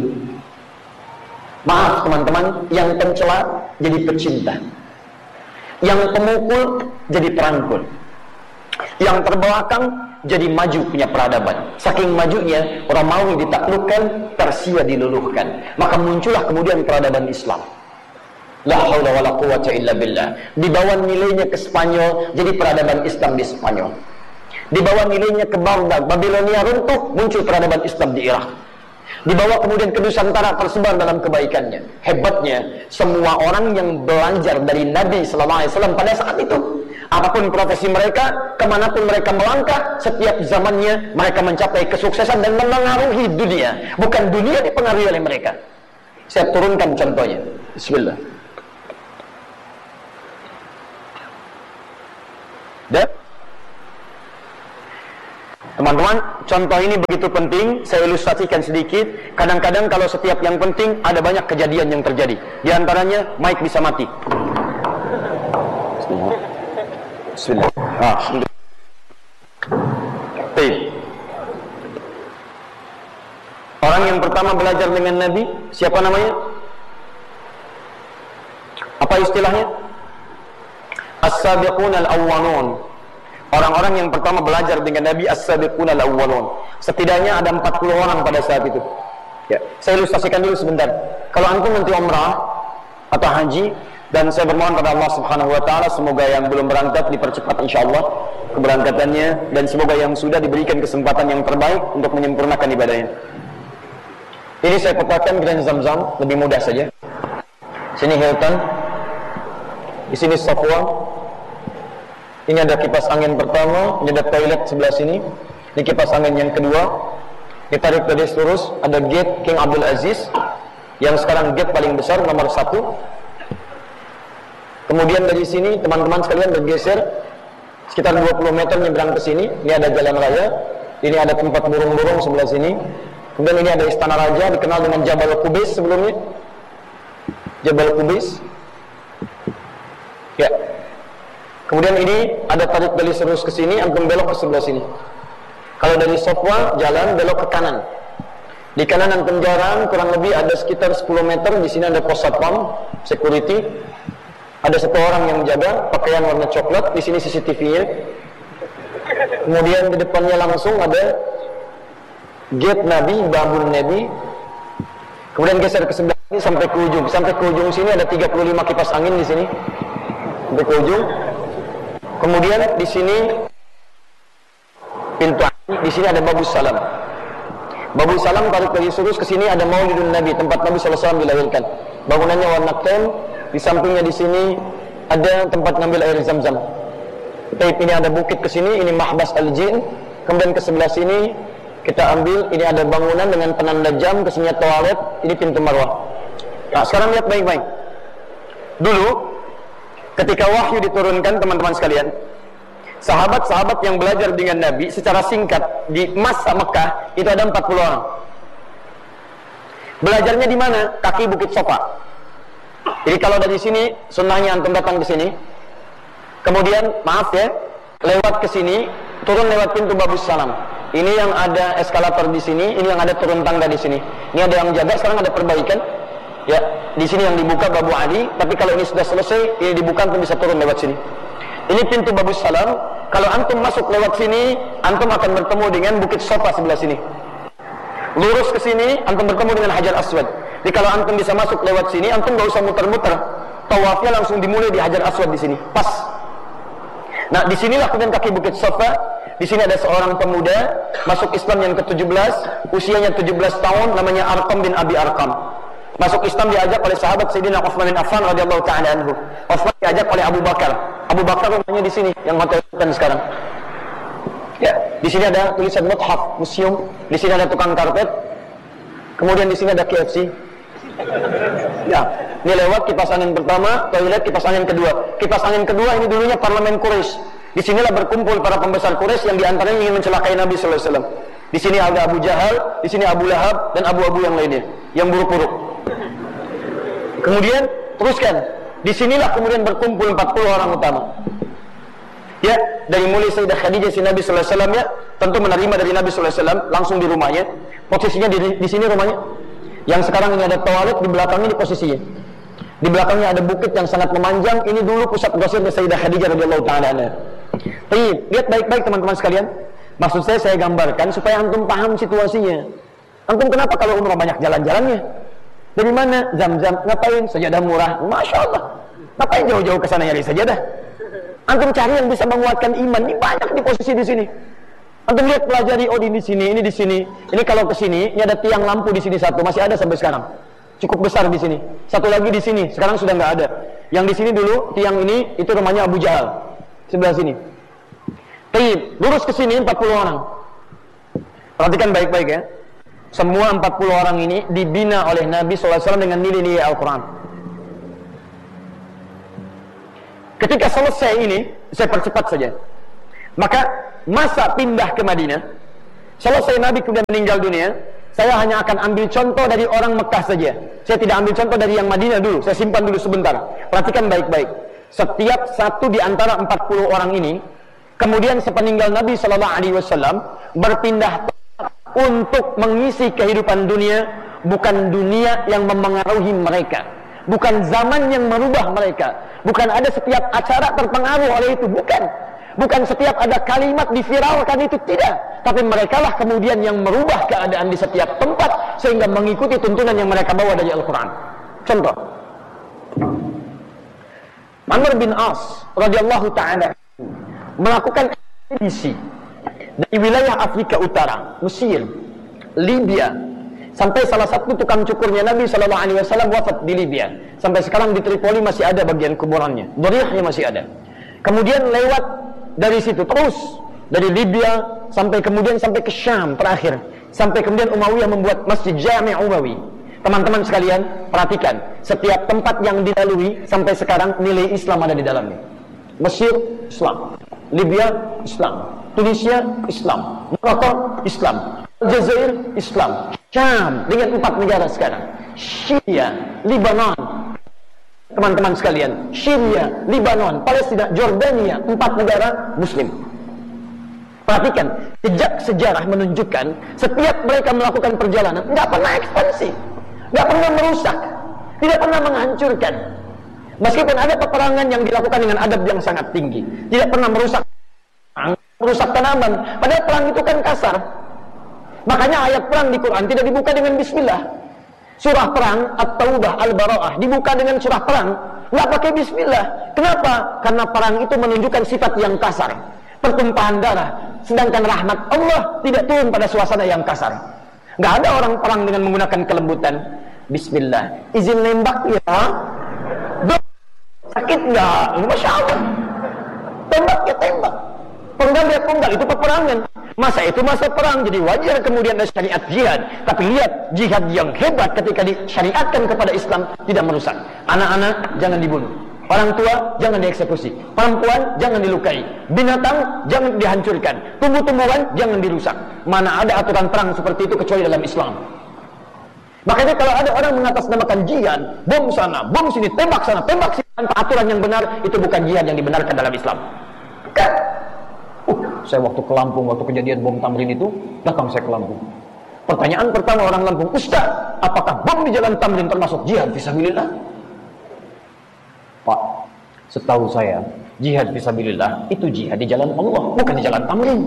Maaf teman-teman, yang pencela jadi pecinta, yang pemukul jadi perangkul, yang terbelakang jadi maju punya peradaban. Saking majunya, Romawi ditaklukkan, Persia diluluhkan. Maka muncullah kemudian peradaban Islam. La haula wala quwwata illa billah. Dibawa nilainya ke Spanyol, jadi peradaban Islam di Spanyol. Dibawa nilainya ke Baghdad, Babilonia runtuh, muncul peradaban Islam di Irak. Dibawa kemudian ke Nusantara, tersebar dalam kebaikannya. Hebatnya, semua orang yang belajar dari Nabi SAW pada saat itu, apapun profesi mereka, kemanapun mereka melangkah, setiap zamannya mereka mencapai kesuksesan dan memengaruhi dunia. Bukan dunia dipengaruhi oleh mereka. Saya turunkan contohnya. Bismillah. Dan teman-teman, contoh ini begitu penting. Saya ilustrasikan sedikit. Kadang-kadang kalau setiap yang penting, ada banyak kejadian yang terjadi. Di antaranya, mic bisa mati. Bismillah. Orang yang pertama belajar dengan Nabi, siapa namanya? Apa istilahnya? As-sabiqun al-awwalun. Orang-orang yang pertama belajar dengan Nabi, as-sabiqun al-awwalun. Setidaknya ada 40 orang pada saat itu. Ya, saya ilustrasikan dulu sebentar. Kalau antum nanti umrah atau haji, dan saya bermohon pada Allah Subhanahu wa taala semoga yang belum berangkat dipercepat insyaallah keberangkatannya, dan semoga yang sudah diberikan kesempatan yang terbaik untuk menyempurnakan ibadahnya. Ini saya petakan Grand Zamzam, lebih mudah saja. Sini Hilton, di sini Safwan. Ini ada kipas angin pertama, ini ada toilet sebelah sini. Ini kipas angin yang kedua. Ditarik dari lurus, ada gate King Abdul Aziz, yang sekarang gate paling besar, nomor 1. Kemudian dari sini teman-teman sekalian bergeser sekitar 20 meter nyebrang ke sini. Ini ada jalan raya. Ini ada tempat burung-burung sebelah sini. Kemudian ini ada istana raja, dikenal dengan Jabal Qubais sebelumnya. Jabal Qubais. Ya. Kemudian ini ada tarik dari lurus ke sini, antum belok ke sebelah sini. Kalau dari Sofwa jalan belok ke kanan. Di kanan antum jalan kurang lebih ada sekitar 10 meter. Di sini ada pos satpam, security. Ada satu orang yang menjaga, pakaian warna coklat. Di sini CCTV-nya. Kemudian di depannya langsung ada gate Nabi, babun Nabi. Kemudian geser ke sebelah ini sampai ke ujung. Sampai ke ujung sini ada 35 kipas angin di sini. Sampai ke ujung. Kemudian di sini pintu angin, di sini ada Babus Salam. Babus Salam tarik dari lurus ke sini ada Maulidun Nabi, tempat Nabi SAW dilahirkan. Bangunannya warna krem. Di sampingnya di sini ada tempat ngambil air Zam-Zam. Tapi ini ada bukit ke sini, ini Mahbas Al-Jin. Kemudian ke sebelah sini kita ambil, ini ada bangunan dengan penanda jam, ke sini toilet, ini pintu Marwah. Nah, sekarang lihat baik-baik. Dulu ketika wahyu diturunkan teman-teman sekalian, sahabat-sahabat yang belajar dengan Nabi secara singkat di masa Mekah itu ada 40 orang. Belajarnya di mana? Kaki Bukit Sofa. Jadi kalau dari sini sunnahnya antum datang ke sini, kemudian maaf ya, lewat ke sini, turun lewat pintu Babus Salam. Ini yang ada eskalator di sini, ini yang ada turun tangga di sini. Ini ada yang jaga, sekarang ada perbaikan. Ya, di sini yang dibuka Babu Ali, tapi kalau ini sudah selesai, ini dibuka antum bisa turun lewat sini. Ini pintu Babus Salam. Kalau antum masuk lewat sini, antum akan bertemu dengan Bukit Sofa sebelah sini. Lurus ke sini, antum bertemu dengan Hajar Aswad. Jadi kalau antum bisa masuk lewat sini, antum gak usah muter-muter. Tawafnya langsung dimulai di Hajar Aswad di sini. Pas. Nah, disinilah kemudian kaki Bukit Sofa. Di sini ada seorang pemuda masuk Islam yang ke-17, usianya 17 tahun, namanya Arqam bin Abi Arqam. Masuk Islam diajak oleh sahabat Sayyidina Utsman bin Affan radhiyallahu ta'ala anhu. Utsman diajak oleh Abu Bakar. Abu Bakar rumahnya di sini, yang hotel sekarang. Ya, di sini ada tulisan mushaf, museum. Di sini ada tukang karpet. Kemudian di sini ada KFC. Ya, ini lewat kipas angin pertama, toilet, kipas angin kedua. Kipas angin kedua ini dulunya parlemen Quraisy. Di sinilah berkumpul para pembesar Quraisy yang diantaranya ingin mencelakai Nabi sallallahu alaihi wasallam. Di sini ada Abu Jahal, di sini Abu Lahab dan abu-abu yang lainnya, yang buruk-buruk. Kemudian teruskan. Di sinilah kemudian berkumpul 40 orang utama. Ya, dari mulai Sayyidah Khadijah si Nabi sallallahu alaihi wasallam ya, tentu menerima dari Nabi sallallahu alaihi wasallam langsung di rumahnya. Posisinya di sini rumahnya. Yang sekarang ini ada toilet, di belakangnya di posisinya. Di belakangnya ada bukit yang sangat memanjang. Ini dulu pusat gosipnya Sayyidah Khadijah radhiyallahu taala anha. Lihat baik-baik teman-teman sekalian. Maksud saya gambarkan supaya antum paham situasinya. Antum kenapa kalau umrah banyak jalan-jalannya? Dari mana? Zam-zam. Ngapain? Sajadah murah. Masya Allah. Ngapain jauh-jauh ke sana nyari sajadah? Antum cari yang bisa menguatkan iman. Ini banyak di posisi di sini. Antum lihat, pelajari, oh ini di sini, ini di sini. Ini kalau ke sini, ini ada tiang lampu di sini satu, masih ada sampai sekarang. Cukup besar di sini. Satu lagi di sini, sekarang sudah nggak ada. Yang di sini dulu tiang ini itu rumahnya Abu Jahal. Sebelah sini. Baik, lurus ke sini 40 orang. Perhatikan baik-baik ya. Semua 40 orang ini dibina oleh Nabi SAW dengan nilai-nilai Al-Quran. Ketika selesai ini, saya percepat saja. Maka masa pindah ke Madinah, selesai Nabi kemudian meninggal dunia, saya hanya akan ambil contoh dari orang Mekah saja. Saya tidak ambil contoh dari yang Madinah dulu. Saya simpan dulu sebentar. Perhatikan baik-baik. Setiap satu di antara 40 orang ini, kemudian sepeninggal Nabi SAW berpindah untuk mengisi kehidupan dunia, bukan dunia yang mempengaruhi mereka, bukan zaman yang merubah mereka, bukan ada setiap acara terpengaruh oleh itu, bukan setiap ada kalimat diviralkan itu, tidak. Tapi merekalah kemudian yang merubah keadaan di setiap tempat sehingga mengikuti tuntunan yang mereka bawa dari Al-Quran. Contoh, Amr bin As radhiyallahu ta'ala melakukan ekspedisi dari wilayah Afrika Utara, Mesir, Libya, sampai salah satu tukang cukurnya Nabi SAW wafat di Libya. Sampai sekarang di Tripoli masih ada bagian kuburannya, dhariahnya masih ada. Kemudian lewat dari situ terus dari Libya sampai kemudian sampai ke Syam terakhir, sampai kemudian Umayyah membuat Masjid Jami' Umawi. Teman-teman sekalian, perhatikan, setiap tempat yang dilalui sampai sekarang nilai Islam ada di dalamnya. Mesir, Islam. Libya, Islam. Tunisia, Islam. Maroko, Islam. Aljazair, Islam. Syam dengan 4 negara sekarang. Syria, Libanon. Teman-teman sekalian, Syria, Libanon, Palestina, Jordania, 4 negara Muslim. Perhatikan, jejak sejarah menunjukkan setiap mereka melakukan perjalanan tidak pernah ekspansi, tidak pernah merusak, tidak pernah menghancurkan. Meskipun ada peperangan yang dilakukan dengan adab yang sangat tinggi, tidak pernah merusak tanaman. Padahal perang itu kan kasar. Makanya ayat perang di Quran tidak dibuka dengan bismillah. Surah perang At-Taubah Al-Bara'ah dibuka dengan surah perang, nggak pakai bismillah. Kenapa? Karena perang itu menunjukkan sifat yang kasar, pertumpahan darah. Sedangkan rahmat Allah tidak turun pada suasana yang kasar. Nggak ada orang perang dengan menggunakan kelembutan. Bismillah, izin nembak ya. Sakit nggak? Masya Allah. Tembak ya tembak. Penggal ya penggal, itu peperangan. Masa itu masa perang, jadi wajar kemudian ada syariat jihad. Tapi lihat jihad yang hebat ketika disyariatkan kepada Islam, tidak merusak. Anak-anak jangan dibunuh, orang tua jangan dieksekusi, perempuan jangan dilukai, binatang jangan dihancurkan, tumbuh-tumbuhan jangan dirusak. Mana ada aturan perang seperti itu kecuali dalam Islam. Makanya kalau ada orang mengatasnamakan jihad, bom sana, bom sini, tembak sana, tembak sini, tanpa aturan yang benar, itu bukan jihad yang dibenarkan dalam Islam. Kan? Saya waktu ke Lampung, waktu kejadian bom Tamrin itu, datang saya ke Lampung. Pertanyaan pertama orang Lampung, Ustaz, apakah bom di jalan Tamrin termasuk jihad fisabilillah? Pak, setahu saya, jihad fisabilillah itu jihad di jalan Allah, bukan di jalan Tamrin.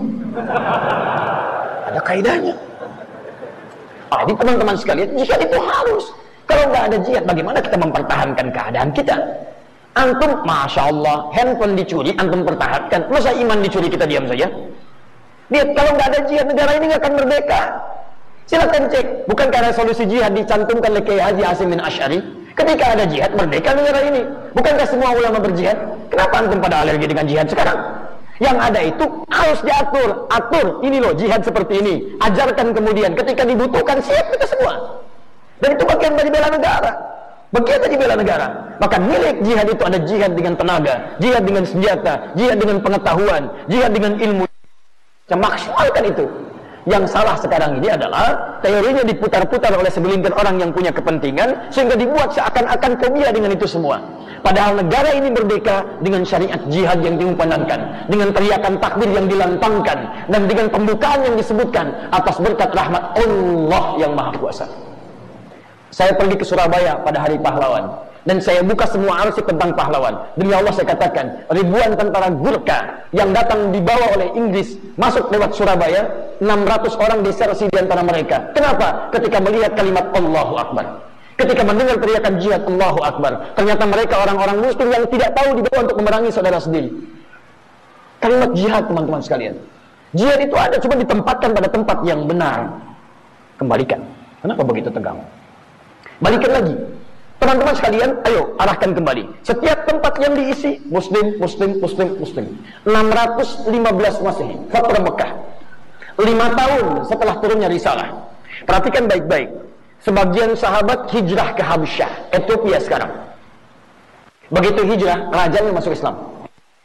Ada kaidahnya. Jadi teman-teman sekalian, jihad itu harus. Kalau nggak ada jihad, bagaimana kita mempertahankan keadaan kita? Antum, Masya Allah, handphone dicuri, antum pertahankan. Masa iman dicuri kita diam saja? Lihat, kalau nggak ada jihad, negara ini nggak akan merdeka. Silakan cek, bukankah resolusi jihad dicantumkan oleh Kiai Haji Hasyim bin Asy'ari? Ketika ada jihad, merdeka negara ini. Bukankah semua ulama berjihad? Kenapa antum pada alergi dengan jihad sekarang? Yang ada itu harus diatur. Atur, ini loh jihad seperti ini. Ajarkan kemudian, ketika dibutuhkan, siap kita semua. Dan itu bagian dari bela negara. Bagian dari bela negara. Maka milik jihad itu ada jihad dengan tenaga, jihad dengan senjata, jihad dengan pengetahuan, jihad dengan ilmu. Maksimalkan itu. Yang salah sekarang ini adalah teorinya diputar-putar oleh segelintir orang yang punya kepentingan, sehingga dibuat seakan-akan fobia dengan itu semua. Padahal negara ini merdeka dengan syariat jihad yang diumpanankan, dengan teriakan takbir yang dilantangkan, dan dengan pembukaan yang disebutkan atas berkat rahmat Allah yang Maha Kuasa. Saya pergi ke Surabaya pada hari pahlawan, dan saya buka semua arsip tentang pahlawan. Demi Allah saya katakan, ribuan tentara Gurkha yang datang dibawa oleh Inggris masuk lewat Surabaya, 600 orang disersi di antara mereka. Kenapa? Ketika melihat kalimat Allahu Akbar, ketika mendengar teriakan jihad Allahu Akbar, ternyata mereka orang-orang muslim yang tidak tahu dibawa untuk memerangi saudara sendiri. Kalimat jihad, teman-teman sekalian, jihad itu ada, cuma ditempatkan pada tempat yang benar. Kembalikan. Kenapa begitu tegang? Balikan lagi. Teman-teman sekalian, ayo arahkan kembali. Setiap tempat yang diisi Muslim, Muslim, Muslim, Muslim. 615 Masehi, Fatrah Mekah. 5 tahun setelah turunnya risalah. Perhatikan baik-baik. Sebagian sahabat hijrah ke Habasyah, Ethiopia sekarang. Begitu hijrah, rajanya masuk Islam.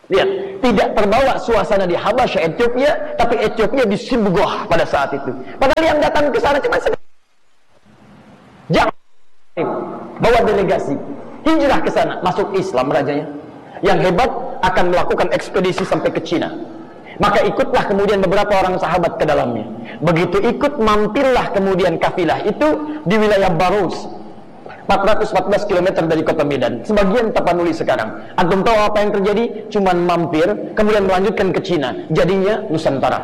Lihat, tidak terbawa suasana di Habasyah Ethiopia, tapi Ethiopia di Sibgoh pada saat itu. Padahal yang datang ke sana cuma sedikit. Jangan bawa delegasi hijrah ke sana, masuk Islam rajanya. Yang hebat akan melakukan ekspedisi sampai ke Cina. Maka ikutlah kemudian beberapa orang sahabat ke dalamnya. Begitu ikut, mampirlah kemudian kafilah itu di wilayah Barus, 414 km dari kota Medan. Sebagian Tapanuli sekarang. Antum tahu apa yang terjadi? Cuman mampir, kemudian melanjutkan ke Cina. Jadinya Nusantara.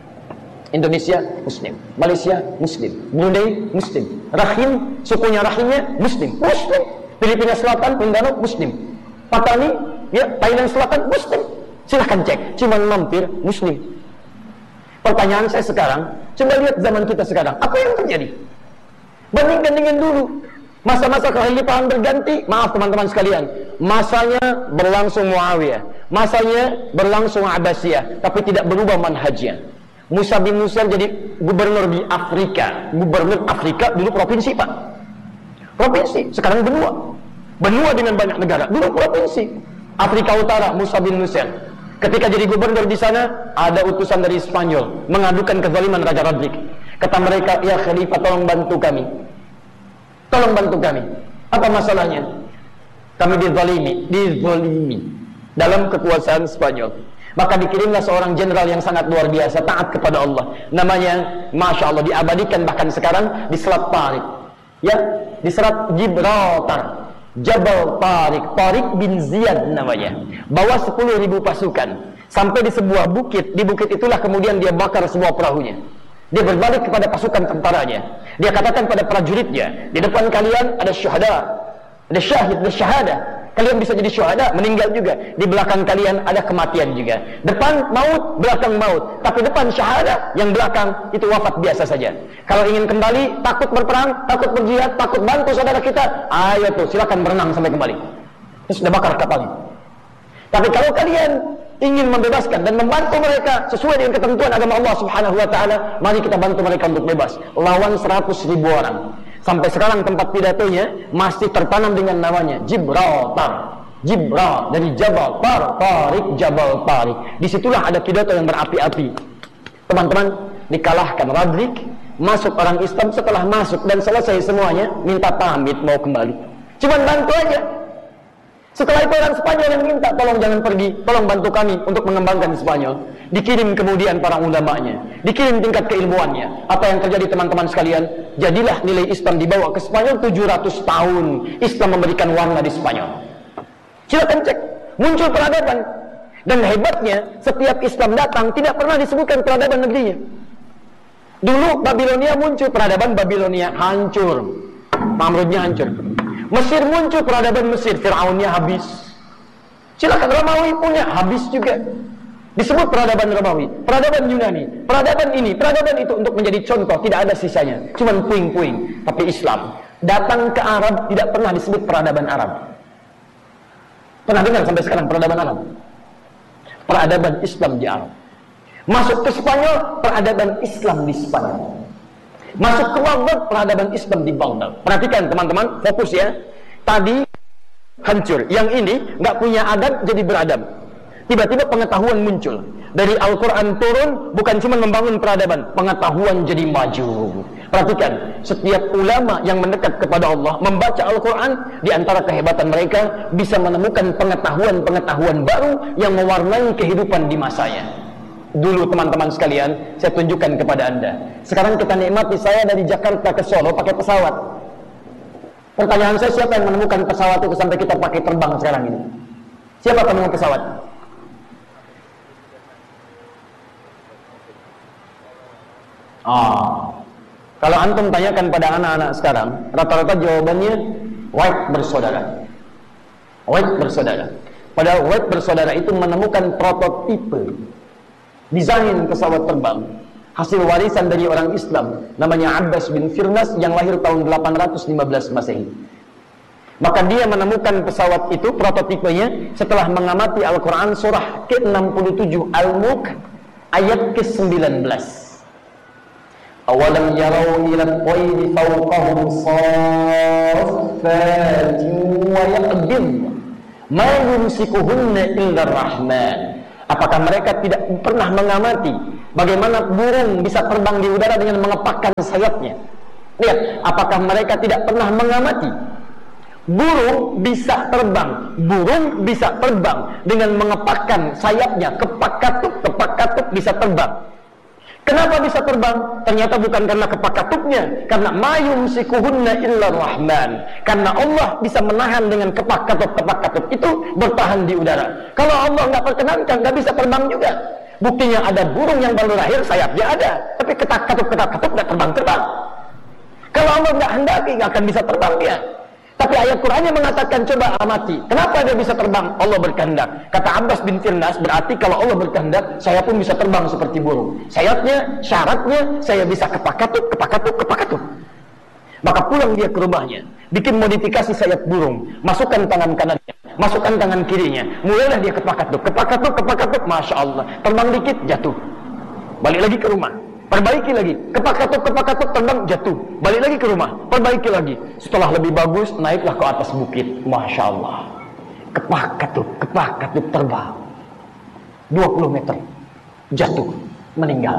Indonesia Muslim, Malaysia Muslim, Brunei Muslim, Rahim, sukunya Rahimnya Muslim, Muslim. Filipina Selatan, Mindanao Muslim, Patani, ya Thailand Selatan Muslim. Silahkan cek. Cuman mampir Muslim. Pertanyaan saya sekarang, coba lihat zaman kita sekarang, apa yang terjadi? Bandingkan dengan dulu. Masa-masa kekhalifahan berganti, maaf teman-teman sekalian, masanya berlangsung Muawiyah, masanya berlangsung Abbasiyah, tapi tidak berubah manhajnya. Musa bin Nusair jadi gubernur di Afrika. Gubernur Afrika dulu provinsi, Pak. Provinsi, sekarang benua. Benua dengan banyak negara, dulu provinsi. Afrika Utara, Musa bin Nusair. Ketika jadi gubernur di sana, ada utusan dari Spanyol mengadukan kezaliman Raja Rodrik. Kata mereka, ya Khalifah, tolong bantu kami. Tolong bantu kami. Apa masalahnya? Kami dizalimi dalam kekuasaan Spanyol. Maka dikirimlah seorang jenderal yang sangat luar biasa, taat kepada Allah. Namanya, Masya Allah, diabadikan bahkan sekarang di Selat Tariq. Ya, di Selat Gibraltar. Jabal Tariq, Tariq bin Ziyad namanya. Bawa 10.000 pasukan sampai di sebuah bukit. Di bukit itulah kemudian dia bakar semua perahunya. Dia berbalik kepada pasukan tentaranya. Dia katakan pada prajuritnya, di depan kalian ada syuhada, ada syahid, ada syahada. Kalian bisa jadi syuhada, meninggal juga. Di belakang kalian ada kematian juga. Depan maut, belakang maut. Tapi depan syahada, yang belakang itu wafat biasa saja. Kalau ingin kembali, takut berperang, takut berjihad, takut bantu saudara kita, ayo tuh, silakan berenang sampai kembali. Terus sudah bakar kapalnya. Tapi kalau kalian ingin membebaskan dan membantu mereka sesuai dengan ketentuan agama Allah Subhanahu wa taala, mari kita bantu mereka untuk bebas. Lawan 100.000 orang. Sampai sekarang tempat pidatonya masih tertanam dengan namanya Gibraltar. Gibraltar dari Jabal Tariq, Jabal Tariq. Disitulah ada pidato yang berapi-api. Teman-teman, dikalahkan Rodrik, masuk orang Islam. Setelah masuk dan selesai semuanya, minta pamit mau kembali. Cuman bantu aja. Setelah itu orang Spanyol yang minta, tolong jangan pergi, tolong bantu kami untuk mengembangkan Spanyol. Dikirim kemudian para ulamanya, dikirim tingkat keilmuannya. Apa yang terjadi teman-teman sekalian? Jadilah nilai Islam dibawa ke Spanyol 700 tahun. Islam memberikan warna di Spanyol. Silakan cek, muncul peradaban. Dan hebatnya, setiap Islam datang tidak pernah disebutkan peradaban negerinya. Dulu Babilonia muncul, peradaban Babilonia hancur, Namrudnya hancur. Mesir muncul, peradaban Mesir, Fir'aunnya habis. Silakan Romawi punya, habis juga. Disebut peradaban Romawi, peradaban Yunani, peradaban ini, peradaban itu untuk menjadi contoh, tidak ada sisanya. Cuman puing-puing. Tapi Islam datang ke Arab tidak pernah disebut peradaban Arab. Pernah dengar sampai sekarang peradaban Arab? Peradaban Islam di Arab. Masuk ke Spanyol, peradaban Islam di Spanyol. Masuk ke Baghdad, peradaban Islam di Baghdad. Perhatikan teman-teman, fokus ya. Tadi hancur, yang ini nggak punya adab jadi beradab. Tiba-tiba pengetahuan muncul. Dari Al-Quran turun, bukan cuma membangun peradaban, pengetahuan jadi maju. Perhatikan, setiap ulama yang mendekat kepada Allah, membaca Al-Quran, di antara kehebatan mereka, bisa menemukan pengetahuan-pengetahuan baru yang mewarnai kehidupan di masanya. Dulu teman-teman sekalian, saya tunjukkan kepada Anda. Sekarang kita nikmati, saya dari Jakarta ke Solo pakai pesawat. Pertanyaan saya, siapa yang menemukan pesawat itu sampai kita pakai terbang sekarang ini? Siapa penemukan pesawat? Kalau antum tanyakan pada anak-anak sekarang, rata-rata jawabannya White bersaudara. White bersaudara. Padahal White bersaudara itu menemukan prototipe desain pesawat terbang, hasil warisan dari orang Islam, namanya Abbas bin Firnas yang lahir tahun 815 Masehi. Maka dia menemukan pesawat itu, prototipenya, setelah mengamati Al-Quran surah ke-67 Al-Mulk ayat ke-19. Awalam yarau ila at-tayri fawqahum saffatin wa yaqbid Ma yumsikuhunna illa Rahman. Apakah mereka tidak pernah mengamati bagaimana burung bisa terbang di udara dengan mengepakkan sayapnya? Lihat, apakah mereka tidak pernah mengamati burung bisa terbang dengan mengepakkan sayapnya, kepak katup bisa terbang. Kenapa bisa terbang? Ternyata bukan karena kepak katupnya, karena mayum sikuhunna illa Rahman. Karena Allah bisa menahan dengan kepak katup itu bertahan di udara. Kalau Allah nggak perkenankan, nggak bisa terbang juga. Buktinya ada burung yang baru lahir sayapnya ada, tapi kepak katup nggak terbang. Kalau Allah nggak hendaki, nggak akan bisa terbang dia. Tapi ayat Qur'annya mengatakan, coba amati, kenapa dia bisa terbang? Allah berkehendak. Kata Abbas bin Firnas, berarti kalau Allah berkehendak, saya pun bisa terbang seperti burung. Syaratnya saya bisa kepak katup. Maka pulang dia ke rumahnya, bikin modifikasi sayap burung, masukkan tangan kanannya, masukkan tangan kirinya, mulailah dia kepak katup, Masya Allah, terbang dikit jatuh, balik lagi ke rumah. Perbaiki lagi, kepak katup terbang jatuh, balik lagi ke rumah, perbaiki lagi. Setelah lebih bagus, naiklah ke atas bukit. Masya Allah, kepak katup terbang 20 meter, jatuh, meninggal.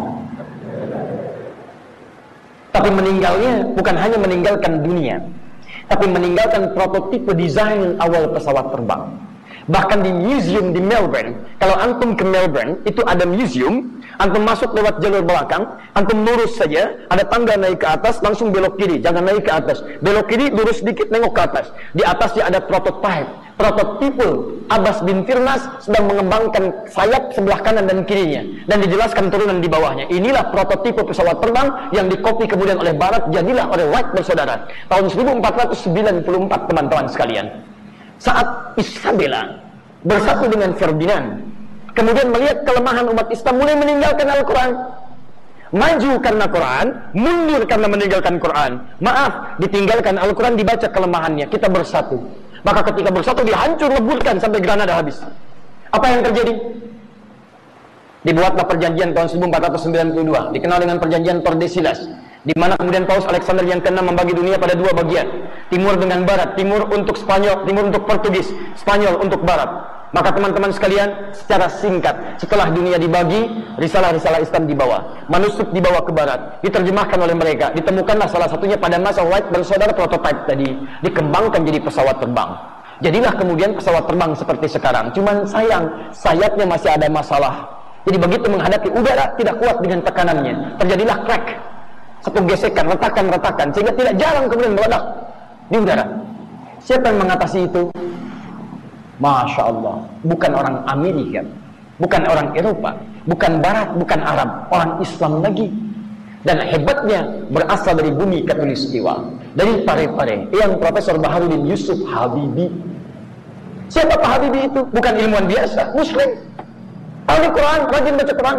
Tapi meninggalnya bukan hanya meninggalkan dunia, tapi meninggalkan prototipe desain awal pesawat terbang. Bahkan di museum di Melbourne, kalau antum ke Melbourne, itu ada museum, antum masuk lewat jalur belakang, antum lurus saja, ada tangga naik ke atas, langsung belok kiri, jangan naik ke atas. Belok kiri, lurus sedikit, nengok ke atas. Di atasnya ada prototipe Abbas bin Firnas sedang mengembangkan sayap sebelah kanan dan kirinya, dan dijelaskan turunan di bawahnya. Inilah prototipe pesawat terbang yang dikopi kemudian oleh Barat, jadilah oleh Wright bersaudara. Tahun 1494, teman-teman sekalian. Saat Isabella bersatu dengan Ferdinand, kemudian melihat kelemahan umat Islam, mulai meninggalkan Al-Quran. Maju karena Quran, mundur karena meninggalkan Quran. Maaf, ditinggalkan Al-Quran, dibaca kelemahannya, kita bersatu. Maka ketika bersatu, dihancur leburkan sampai Granada habis. Apa yang terjadi? Dibuatlah perjanjian tahun 1492, dikenal dengan perjanjian Tordesillas, di mana kemudian Paus Alexander yang ke-6 membagi dunia pada dua bagian, timur dengan barat, timur untuk Spanyol, timur untuk Portugis, Spanyol untuk barat. Maka teman-teman sekalian, secara singkat, setelah dunia dibagi, risalah-risalah Islam dibawa, manuskrip dibawa ke barat, diterjemahkan oleh mereka, ditemukanlah salah satunya pada masa Wright bersaudara prototipe tadi, dikembangkan jadi pesawat terbang. Jadilah kemudian pesawat terbang seperti sekarang. Cuman sayang, sayapnya masih ada masalah. Jadi begitu menghadapi udara, tidak kuat dengan tekanannya, terjadilah crack, satu gesekan, retakan, sehingga tidak jarang kemudian meledak di udara. Siapa yang mengatasi itu? Masya Allah, bukan orang Amerika, bukan orang Eropa, bukan Barat, bukan Arab, orang Islam lagi. Dan hebatnya berasal dari bumi Khatulistiwa, dari Parepare, yang Profesor Baharudin Yusuf Habibie. Siapa Pak Habibie itu? Bukan ilmuwan biasa, Muslim. Ahli Quran, rajin baca Quran,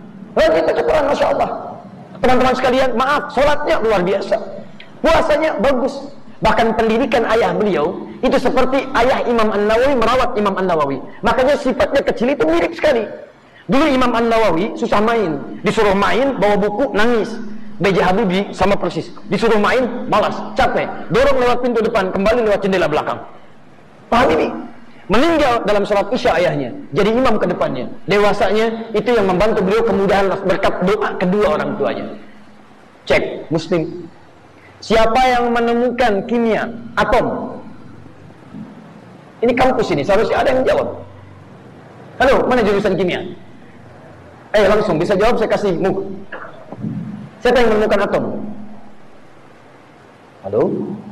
Masya Allah. Teman-teman sekalian, maaf, sholatnya luar biasa, puasanya bagus. Bahkan pendidikan ayah beliau itu seperti ayah Imam An-Nawawi merawat Imam An-Nawawi. Makanya sifatnya kecil itu mirip sekali. Dulu Imam An-Nawawi susah main, disuruh main bawa buku nangis. B.J. Habibie sama persis, disuruh main malas, capek, dorong lewat pintu depan, kembali lewat jendela belakang. Pak Habibie meninggal dalam sholat Isya ayahnya, jadi imam ke depannya. Dewasanya itu yang membantu beliau kemudahan berkat doa kedua orang tuanya. Cek Muslim. Siapa yang menemukan kimia atom? Ini kampus ini, seharusnya ada yang jawab. Halo, mana jurusan kimia? Langsung bisa jawab, saya kasih muk. Siapa yang menemukan atom? Halo?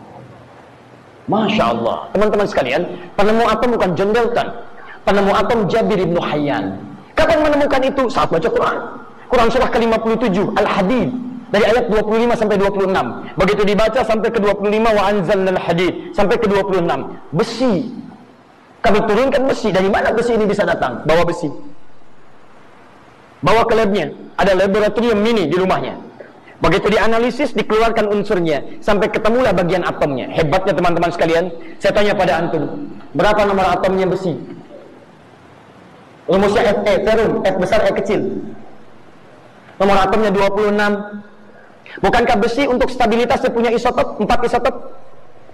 Masya Allah. Teman-teman sekalian, penemu atom bukan John Dalton. Penemu atom Jabir ibn Hayyan. Kapan menemukan itu? Saat baca Quran. Quran surah ke-57 Al-Hadid, dari ayat 25 sampai 26. Begitu dibaca sampai ke 25, wa anzalnal hadid, sampai ke 26. Besi. Kami turunkan besi. Dari mana besi ini bisa datang? Bawa besi, bawa ke labnya. Ada laboratorium mini di rumahnya. Begitu dianalisis, dikeluarkan unsurnya, sampai ketemulah bagian atomnya. Hebatnya teman-teman sekalian, saya tanya pada antum, berapa nomor atomnya besi? Rumusnya Fe, ferrum, F besar, E kecil. Nomor atomnya 26. Bukankah besi untuk stabilitasnya punya isotop, 4 isotop?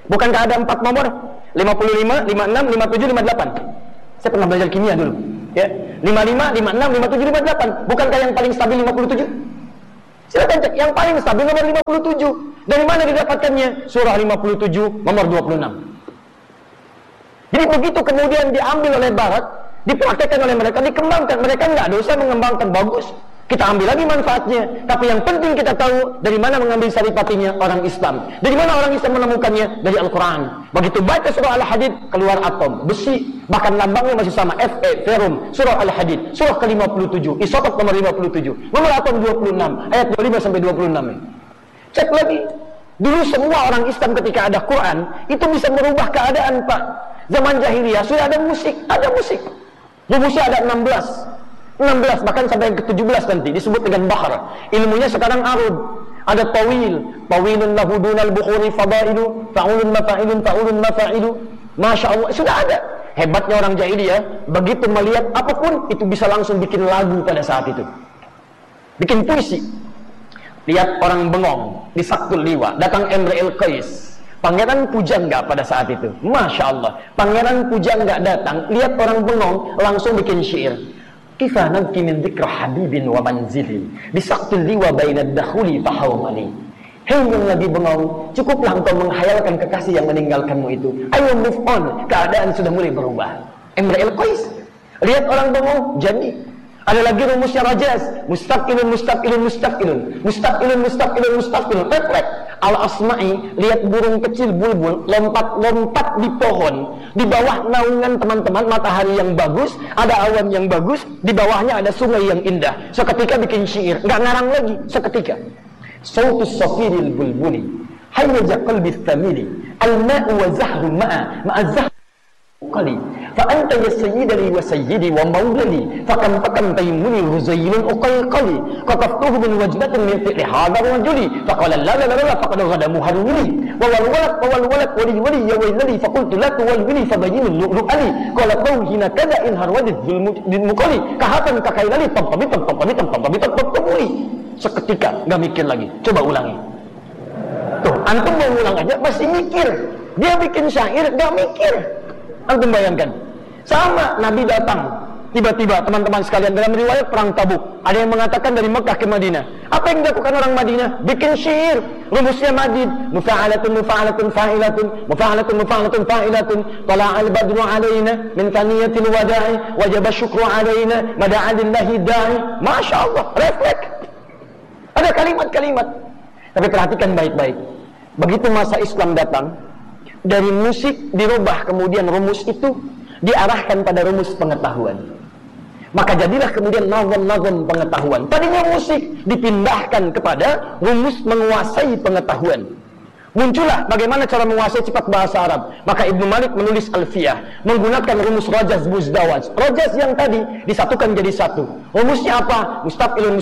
Bukankah ada 4 nomor? 55, 56, 57, 58. Saya pernah belajar kimia dulu. Ya, 55, 56, 57, 58. Bukankah yang paling stabil 57? Silakan cek, yang paling stabil nomor 57. Dari mana didapatkannya? Surah 57, nomor 26. Jadi begitu kemudian diambil oleh Barat, dipraktekkan oleh mereka, dikembangkan. Mereka nggak dosa mengembangkan, bagus. Kita ambil lagi manfaatnya. Tapi yang penting kita tahu dari mana mengambil saripatinya orang Islam. Dari mana orang Islam menemukannya? Dari Al-Quran. Begitu baca surah Al-Hadid, keluar atom, besi, bahkan lambangnya masih sama, Fe, ferum. Surah Al-Hadid, surah ke-57, isotop nomor 57, nomor atom 26, ayat 25 sampai 26. Cek lagi. Dulu semua orang Islam ketika ada Quran, itu bisa merubah keadaan, Pak. Zaman jahiliyah sudah ada musik, rumusnya ada 16, bahkan sampai yang ke-17 nanti disebut dengan bahar. Ilmunya sekarang arud. Ada tawilun lahu dunal bukhuri fadailu, fa'ulun mafa'ilu. Masya Allah, sudah ada. Hebatnya orang jahiliyah, begitu melihat apapun itu bisa langsung bikin lagu pada saat itu, bikin puisi. Lihat orang bengong di Saktul Liwa, datang Imrul Qais, Pangeran Pujangga pada saat itu. Masya Allah, Pangeran Pujangga datang, lihat orang bengong, langsung bikin syair. Kifa nabki min dzikra habibin wa manzili bi Saktul Liwa bainad dakhuli fahawmali. Hei yang lagi bengong, cukuplah engkau menghayalkan kekasih yang meninggalkanmu itu. Ayo move on, keadaan sudah mulai berubah. Imrul Qais, lihat orang bengong, jadi. Ada lagi rumusnya Rajaz, mustaqilun. Refleks. Al-Asma'i, lihat burung kecil bulbul lompat-lompat di pohon, di bawah naungan teman-teman matahari yang bagus, ada awan yang bagus, di bawahnya ada sungai yang indah. Seketika bikin syair, enggak ngarang lagi, seketika. Sautus safiril bulbuli, hayyaja qalbi thamili, al-ma'u wa zahru ma'a zahru qali. Fa anta ya sayyidali wa sayyidi wa maulali, fakam taymuni huzaylun uqayqali, qataftuhu min wajnatin min fi'li hadha rajuli, faqala la faqad ghadamu haruli, wa wal walad wali ya waylali, faqultu la tuwalwili fabayyin lu'ali, qala tawhina kada in harwadid bil muqali, kahatan kakailali tamtamuli. Seketika enggak mikir lagi. Coba ulangi. Tuh, antum mau ulang aja masih mikir. Dia bikin syair enggak mikir. Antum bayangkan, sama Nabi datang, tiba-tiba teman-teman sekalian dalam riwayat perang Tabuk, ada yang mengatakan dari Mekah ke Madinah. Apa yang dilakukan orang Madinah? Bikin syair, rumusnya madid, mufa'alatun fa'ilatun, tala'al badru alaina min thaniyatil wada'i, wajaba syukru alaina mada'adillahi da'i. Masya Allah, refleks. Ada kalimat-kalimat. Tapi perhatikan baik-baik. Begitu masa Islam datang, dari musik dirubah, kemudian rumus itu diarahkan pada rumus pengetahuan. Maka jadilah kemudian nazam-nazam pengetahuan. Tadinya musik dipindahkan kepada rumus menguasai pengetahuan. Muncullah bagaimana cara menguasai cepat bahasa Arab. Maka Ibnu Malik menulis Alfiyah menggunakan rumus Rajaz Muzdawaj. Rajaz yang tadi disatukan jadi satu. Rumusnya apa? Mustaqilun.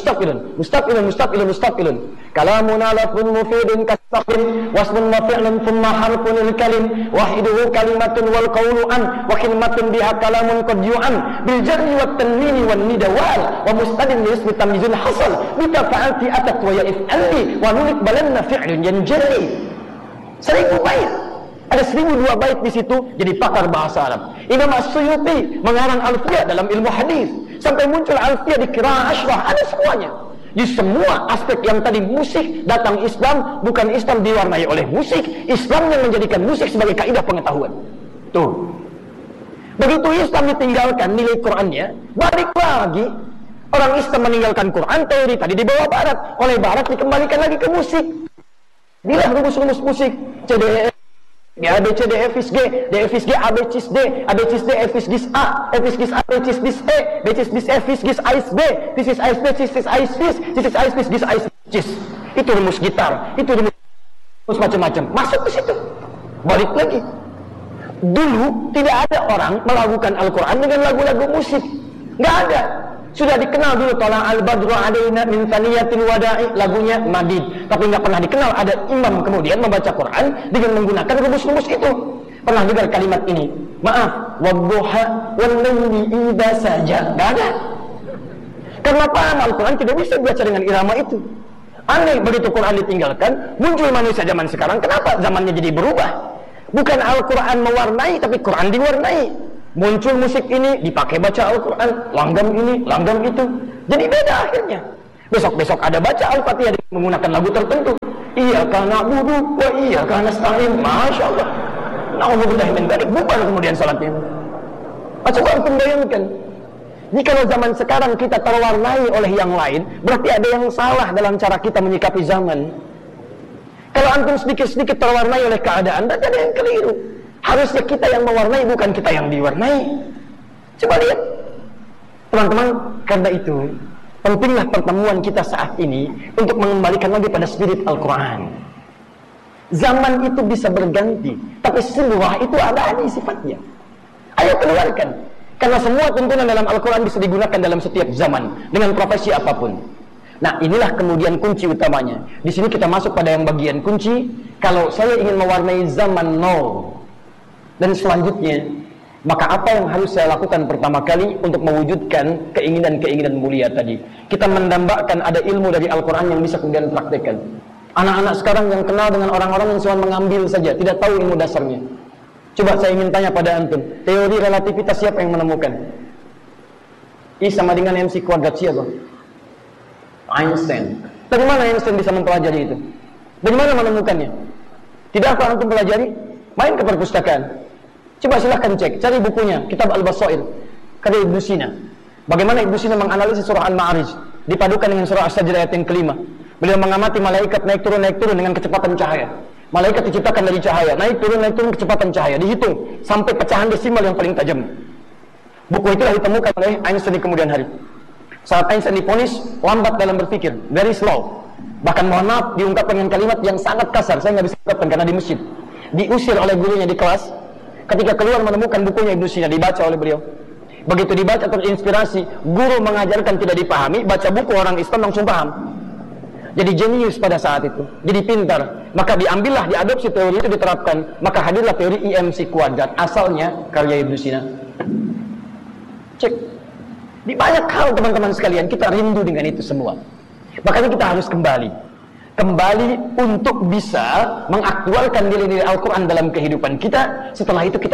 Kalamuna lafzun mufidun kasaqin wasmun mafi'lun thumma harfun al-kalim wahiduhu kalimatun wal qawlu an wa kalimatun biha kalamun qad yu'an bil jarri wat tanwini wan nidawal wa mustadin li ismi tamyizun hasal bika fa'alti atat wa ya'if anni wa nulik balanna fi'lun yanjali. 1000 bait. Ada 1002 bait di situ jadi pakar bahasa Arab. Imam As-Suyuti mengarang Alfiyah dalam ilmu hadis sampai muncul Alfiyah di Qiraah Ashrah, ada semuanya. Di semua aspek yang tadi musik, datang Islam, bukan Islam diwarnai oleh musik, Islam yang menjadikan musik sebagai kaidah pengetahuan. Tuh. Begitu Islam ditinggalkan nilai Qur'annya, balik lagi. Orang Islam meninggalkan Quran, teori tadi dibawa Barat, oleh Barat dikembalikan lagi ke musik. Bila rumus-rumus musik, CDE, A, B, C, D, F, G, D, F, G, A, B, C, D, A, B, C, D, F, G, A, F, G, A, B, C, D, E, B, C, D, F, G, A, B, this is A, B, this is A, this is A, this is A, itu rumus gitar, itu rumus macam-macam, masuk ke situ, balik lagi. Dulu tidak ada orang melakukan Al-Quran dengan lagu-lagu musik, nggak ada. Sudah dikenal dulu Tala'al badru alaina min thaniyatil wada'i, lagunya madid, tapi nggak pernah dikenal ada imam kemudian membaca Quran dengan menggunakan rumus-rumus itu. Pernah dengar kalimat ini? Maaf, wadduha wal laili idza saja. Nggak ada. Karena paham Al-Quran tidak bisa dibaca dengan irama itu. Aneh, begitu Quran ditinggalkan, muncul manusia zaman sekarang. Kenapa zamannya jadi berubah? Bukan Al-Quran mewarnai, tapi Quran diwarnai. Muncul musik ini, dipakai baca Al-Quran, langgam ini, langgam itu. Jadi beda akhirnya. Besok-besok ada baca Al-Fatihah menggunakan lagu tertentu. Iyyaka na'budu wa iyyaka nasta'in. Masya Allah. Na'udzubillahi min dzalik. Bubar kemudian salatnya. Coba antum bayangkan. Jika zaman sekarang kita terwarnai oleh yang lain, berarti ada yang salah dalam cara kita menyikapi zaman. Kalau antum sedikit-sedikit terwarnai oleh keadaan, berarti ada yang keliru. Harusnya kita yang mewarnai, bukan kita yang diwarnai. Coba lihat, teman-teman. Karena itu, pentinglah pertemuan kita saat ini untuk mengembalikan lagi pada spirit Al-Quran. Zaman itu bisa berganti, tapi semua itu abadi sifatnya. Ayo keluarkan. Karena semua tuntunan dalam Al-Quran bisa digunakan dalam setiap zaman, dengan profesi apapun. Nah, inilah kemudian kunci utamanya. Di sini kita masuk pada yang bagian kunci. Kalau saya ingin mewarnai zaman now dan selanjutnya, maka apa yang harus saya lakukan pertama kali untuk mewujudkan keinginan-keinginan mulia tadi? Kita mendambakan ada ilmu dari Al-Quran yang bisa kemudian praktekkan. Anak-anak sekarang yang kenal dengan orang-orang yang cuma mengambil saja, tidak tahu ilmu dasarnya. Coba saya ingin tanya pada antum, teori relativitas siapa yang menemukan? I sama dengan MC kuadrat siapa? Einstein. Dari mana Einstein bisa mempelajari itu? Dari mana menemukannya? Tidak apa antum pelajari? Main ke perpustakaan. Coba silahkan cek, cari bukunya, Kitab Al-Basair, karya Ibnu Sina. Bagaimana Ibnu Sina menganalisis surah Al-Ma'arij dipadukan dengan surah As-Sajdah ayat yang kelima. Beliau mengamati malaikat naik turun dengan kecepatan cahaya. Malaikat diciptakan dari cahaya, naik turun kecepatan cahaya, dihitung sampai pecahan desimal yang paling tajam. Buku itulah ditemukan oleh Einstein di kemudian hari. Saat Einstein divonis lambat dalam berpikir, very slow. Bahkan mohon maaf diungkapkan dengan kalimat yang sangat kasar, saya nggak bisa ungkapkan karena di masjid. Diusir oleh gurunya di kelas. Ketika keluar menemukan bukunya Ibnu Sina, dibaca oleh beliau. Begitu dibaca terinspirasi, guru mengajarkan tidak dipahami, baca buku orang Islam langsung paham. Jadi jenius pada saat itu, jadi pintar. Maka diambillah, diadopsi teori itu, diterapkan. Maka hadirlah teori IMC kuadrat, asalnya karya Ibnu Sina. Cek. Di banyak hal teman-teman sekalian, kita rindu dengan itu semua. Makanya kita harus kembali untuk bisa mengaktualkan nilai-nilai Al-Quran dalam kehidupan kita. Setelah itu kita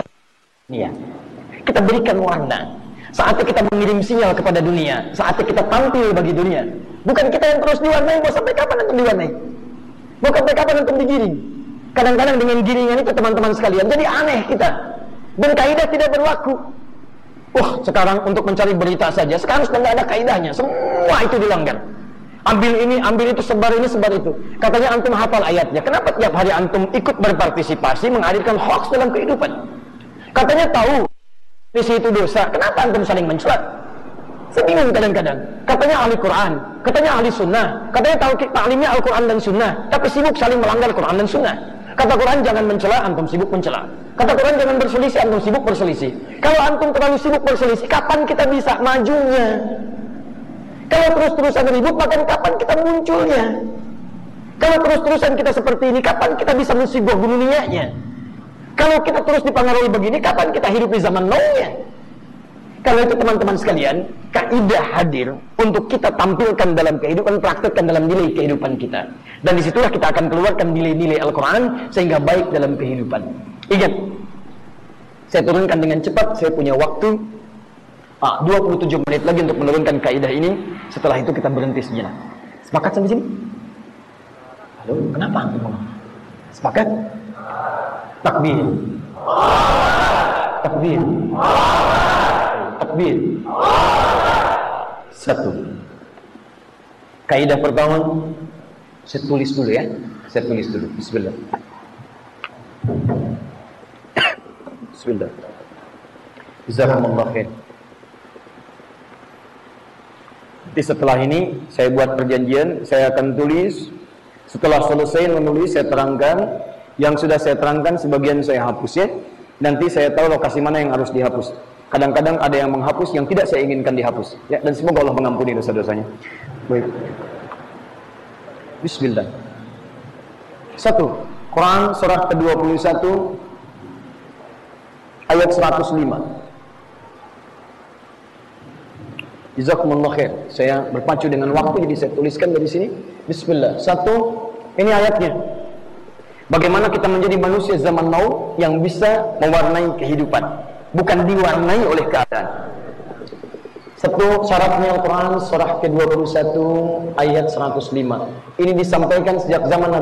berikan warna. Saatnya kita mengirim sinyal kepada dunia, saatnya kita tampil bagi dunia. Bukan kita yang terus diwarnai. Mau sampai kapan antum diwarnai? Mau sampai kapan antum digiring? Kadang-kadang dengan giringan itu teman-teman sekalian, jadi aneh kita. Dan kaidah tidak berlaku. Wah, sekarang untuk mencari berita saja, sekarang sudah tidak ada kaidahnya. Semua itu dilanggar. Ambil ini, ambil itu, sebar ini, sebar itu. Katanya antum hafal ayatnya. Kenapa tiap hari antum ikut berpartisipasi menghadirkan hoax dalam kehidupan? Katanya tahu isi itu dosa. Kenapa antum saling mencela? Saya bingung kadang-kadang. Katanya ahli Quran, katanya ahli sunnah, katanya tahu taklimnya Al-Quran dan sunnah, tapi sibuk saling melanggar Quran dan sunnah. Kata Quran jangan mencela, antum sibuk mencela. Kata Quran jangan berselisih, antum sibuk berselisih. Kalau antum terlalu sibuk berselisih, kapan kita bisa majunya? Kalau terus-terusan ribut, maka kapan kita munculnya? Kalau terus-terusan kita seperti ini, kapan kita bisa musibah dunianya? Kalau kita terus dipengaruhi begini, kapan kita hidup di zaman now-nya? Karena itu teman-teman sekalian, kaidah hadir untuk kita tampilkan dalam kehidupan, praktekkan dalam nilai kehidupan kita. Dan disitulah kita akan keluarkan nilai-nilai Al-Quran sehingga baik dalam kehidupan. Ingat, saya turunkan dengan cepat, saya punya waktu 27 menit lagi untuk menurunkan kaidah ini. Setelah itu kita berhenti sejenak. Sepakat sampai sini? Halo, kenapa antum? Sepakat? Takbir. Takbir. Takbir. Satu. Kaidah pertama, saya tulis dulu ya. Saya tulis dulu. Bismillah. Bismillah. Jazakumullah khair. Jadi setelah ini saya buat perjanjian, saya akan tulis. Setelah selesai menulis, saya terangkan. Yang sudah saya terangkan sebagian saya hapus ya. Nanti saya tahu lokasi mana yang harus dihapus. Kadang-kadang ada yang menghapus yang tidak saya inginkan dihapus ya, dan semoga Allah mengampuni dosa-dosanya. Baik. Bismillah. 1. Quran surah ke-21 ayat 105. Jazakumullah khair. Saya berpacu dengan waktu, jadi saya tuliskan dari sini. Bismillah. Satu, ini ayatnya. Bagaimana kita menjadi manusia zaman now yang bisa mewarnai kehidupan, bukan diwarnai oleh keadaan. Satu, syaratnya Al-Quran surah ke-21 ayat 105. Ini disampaikan sejak zaman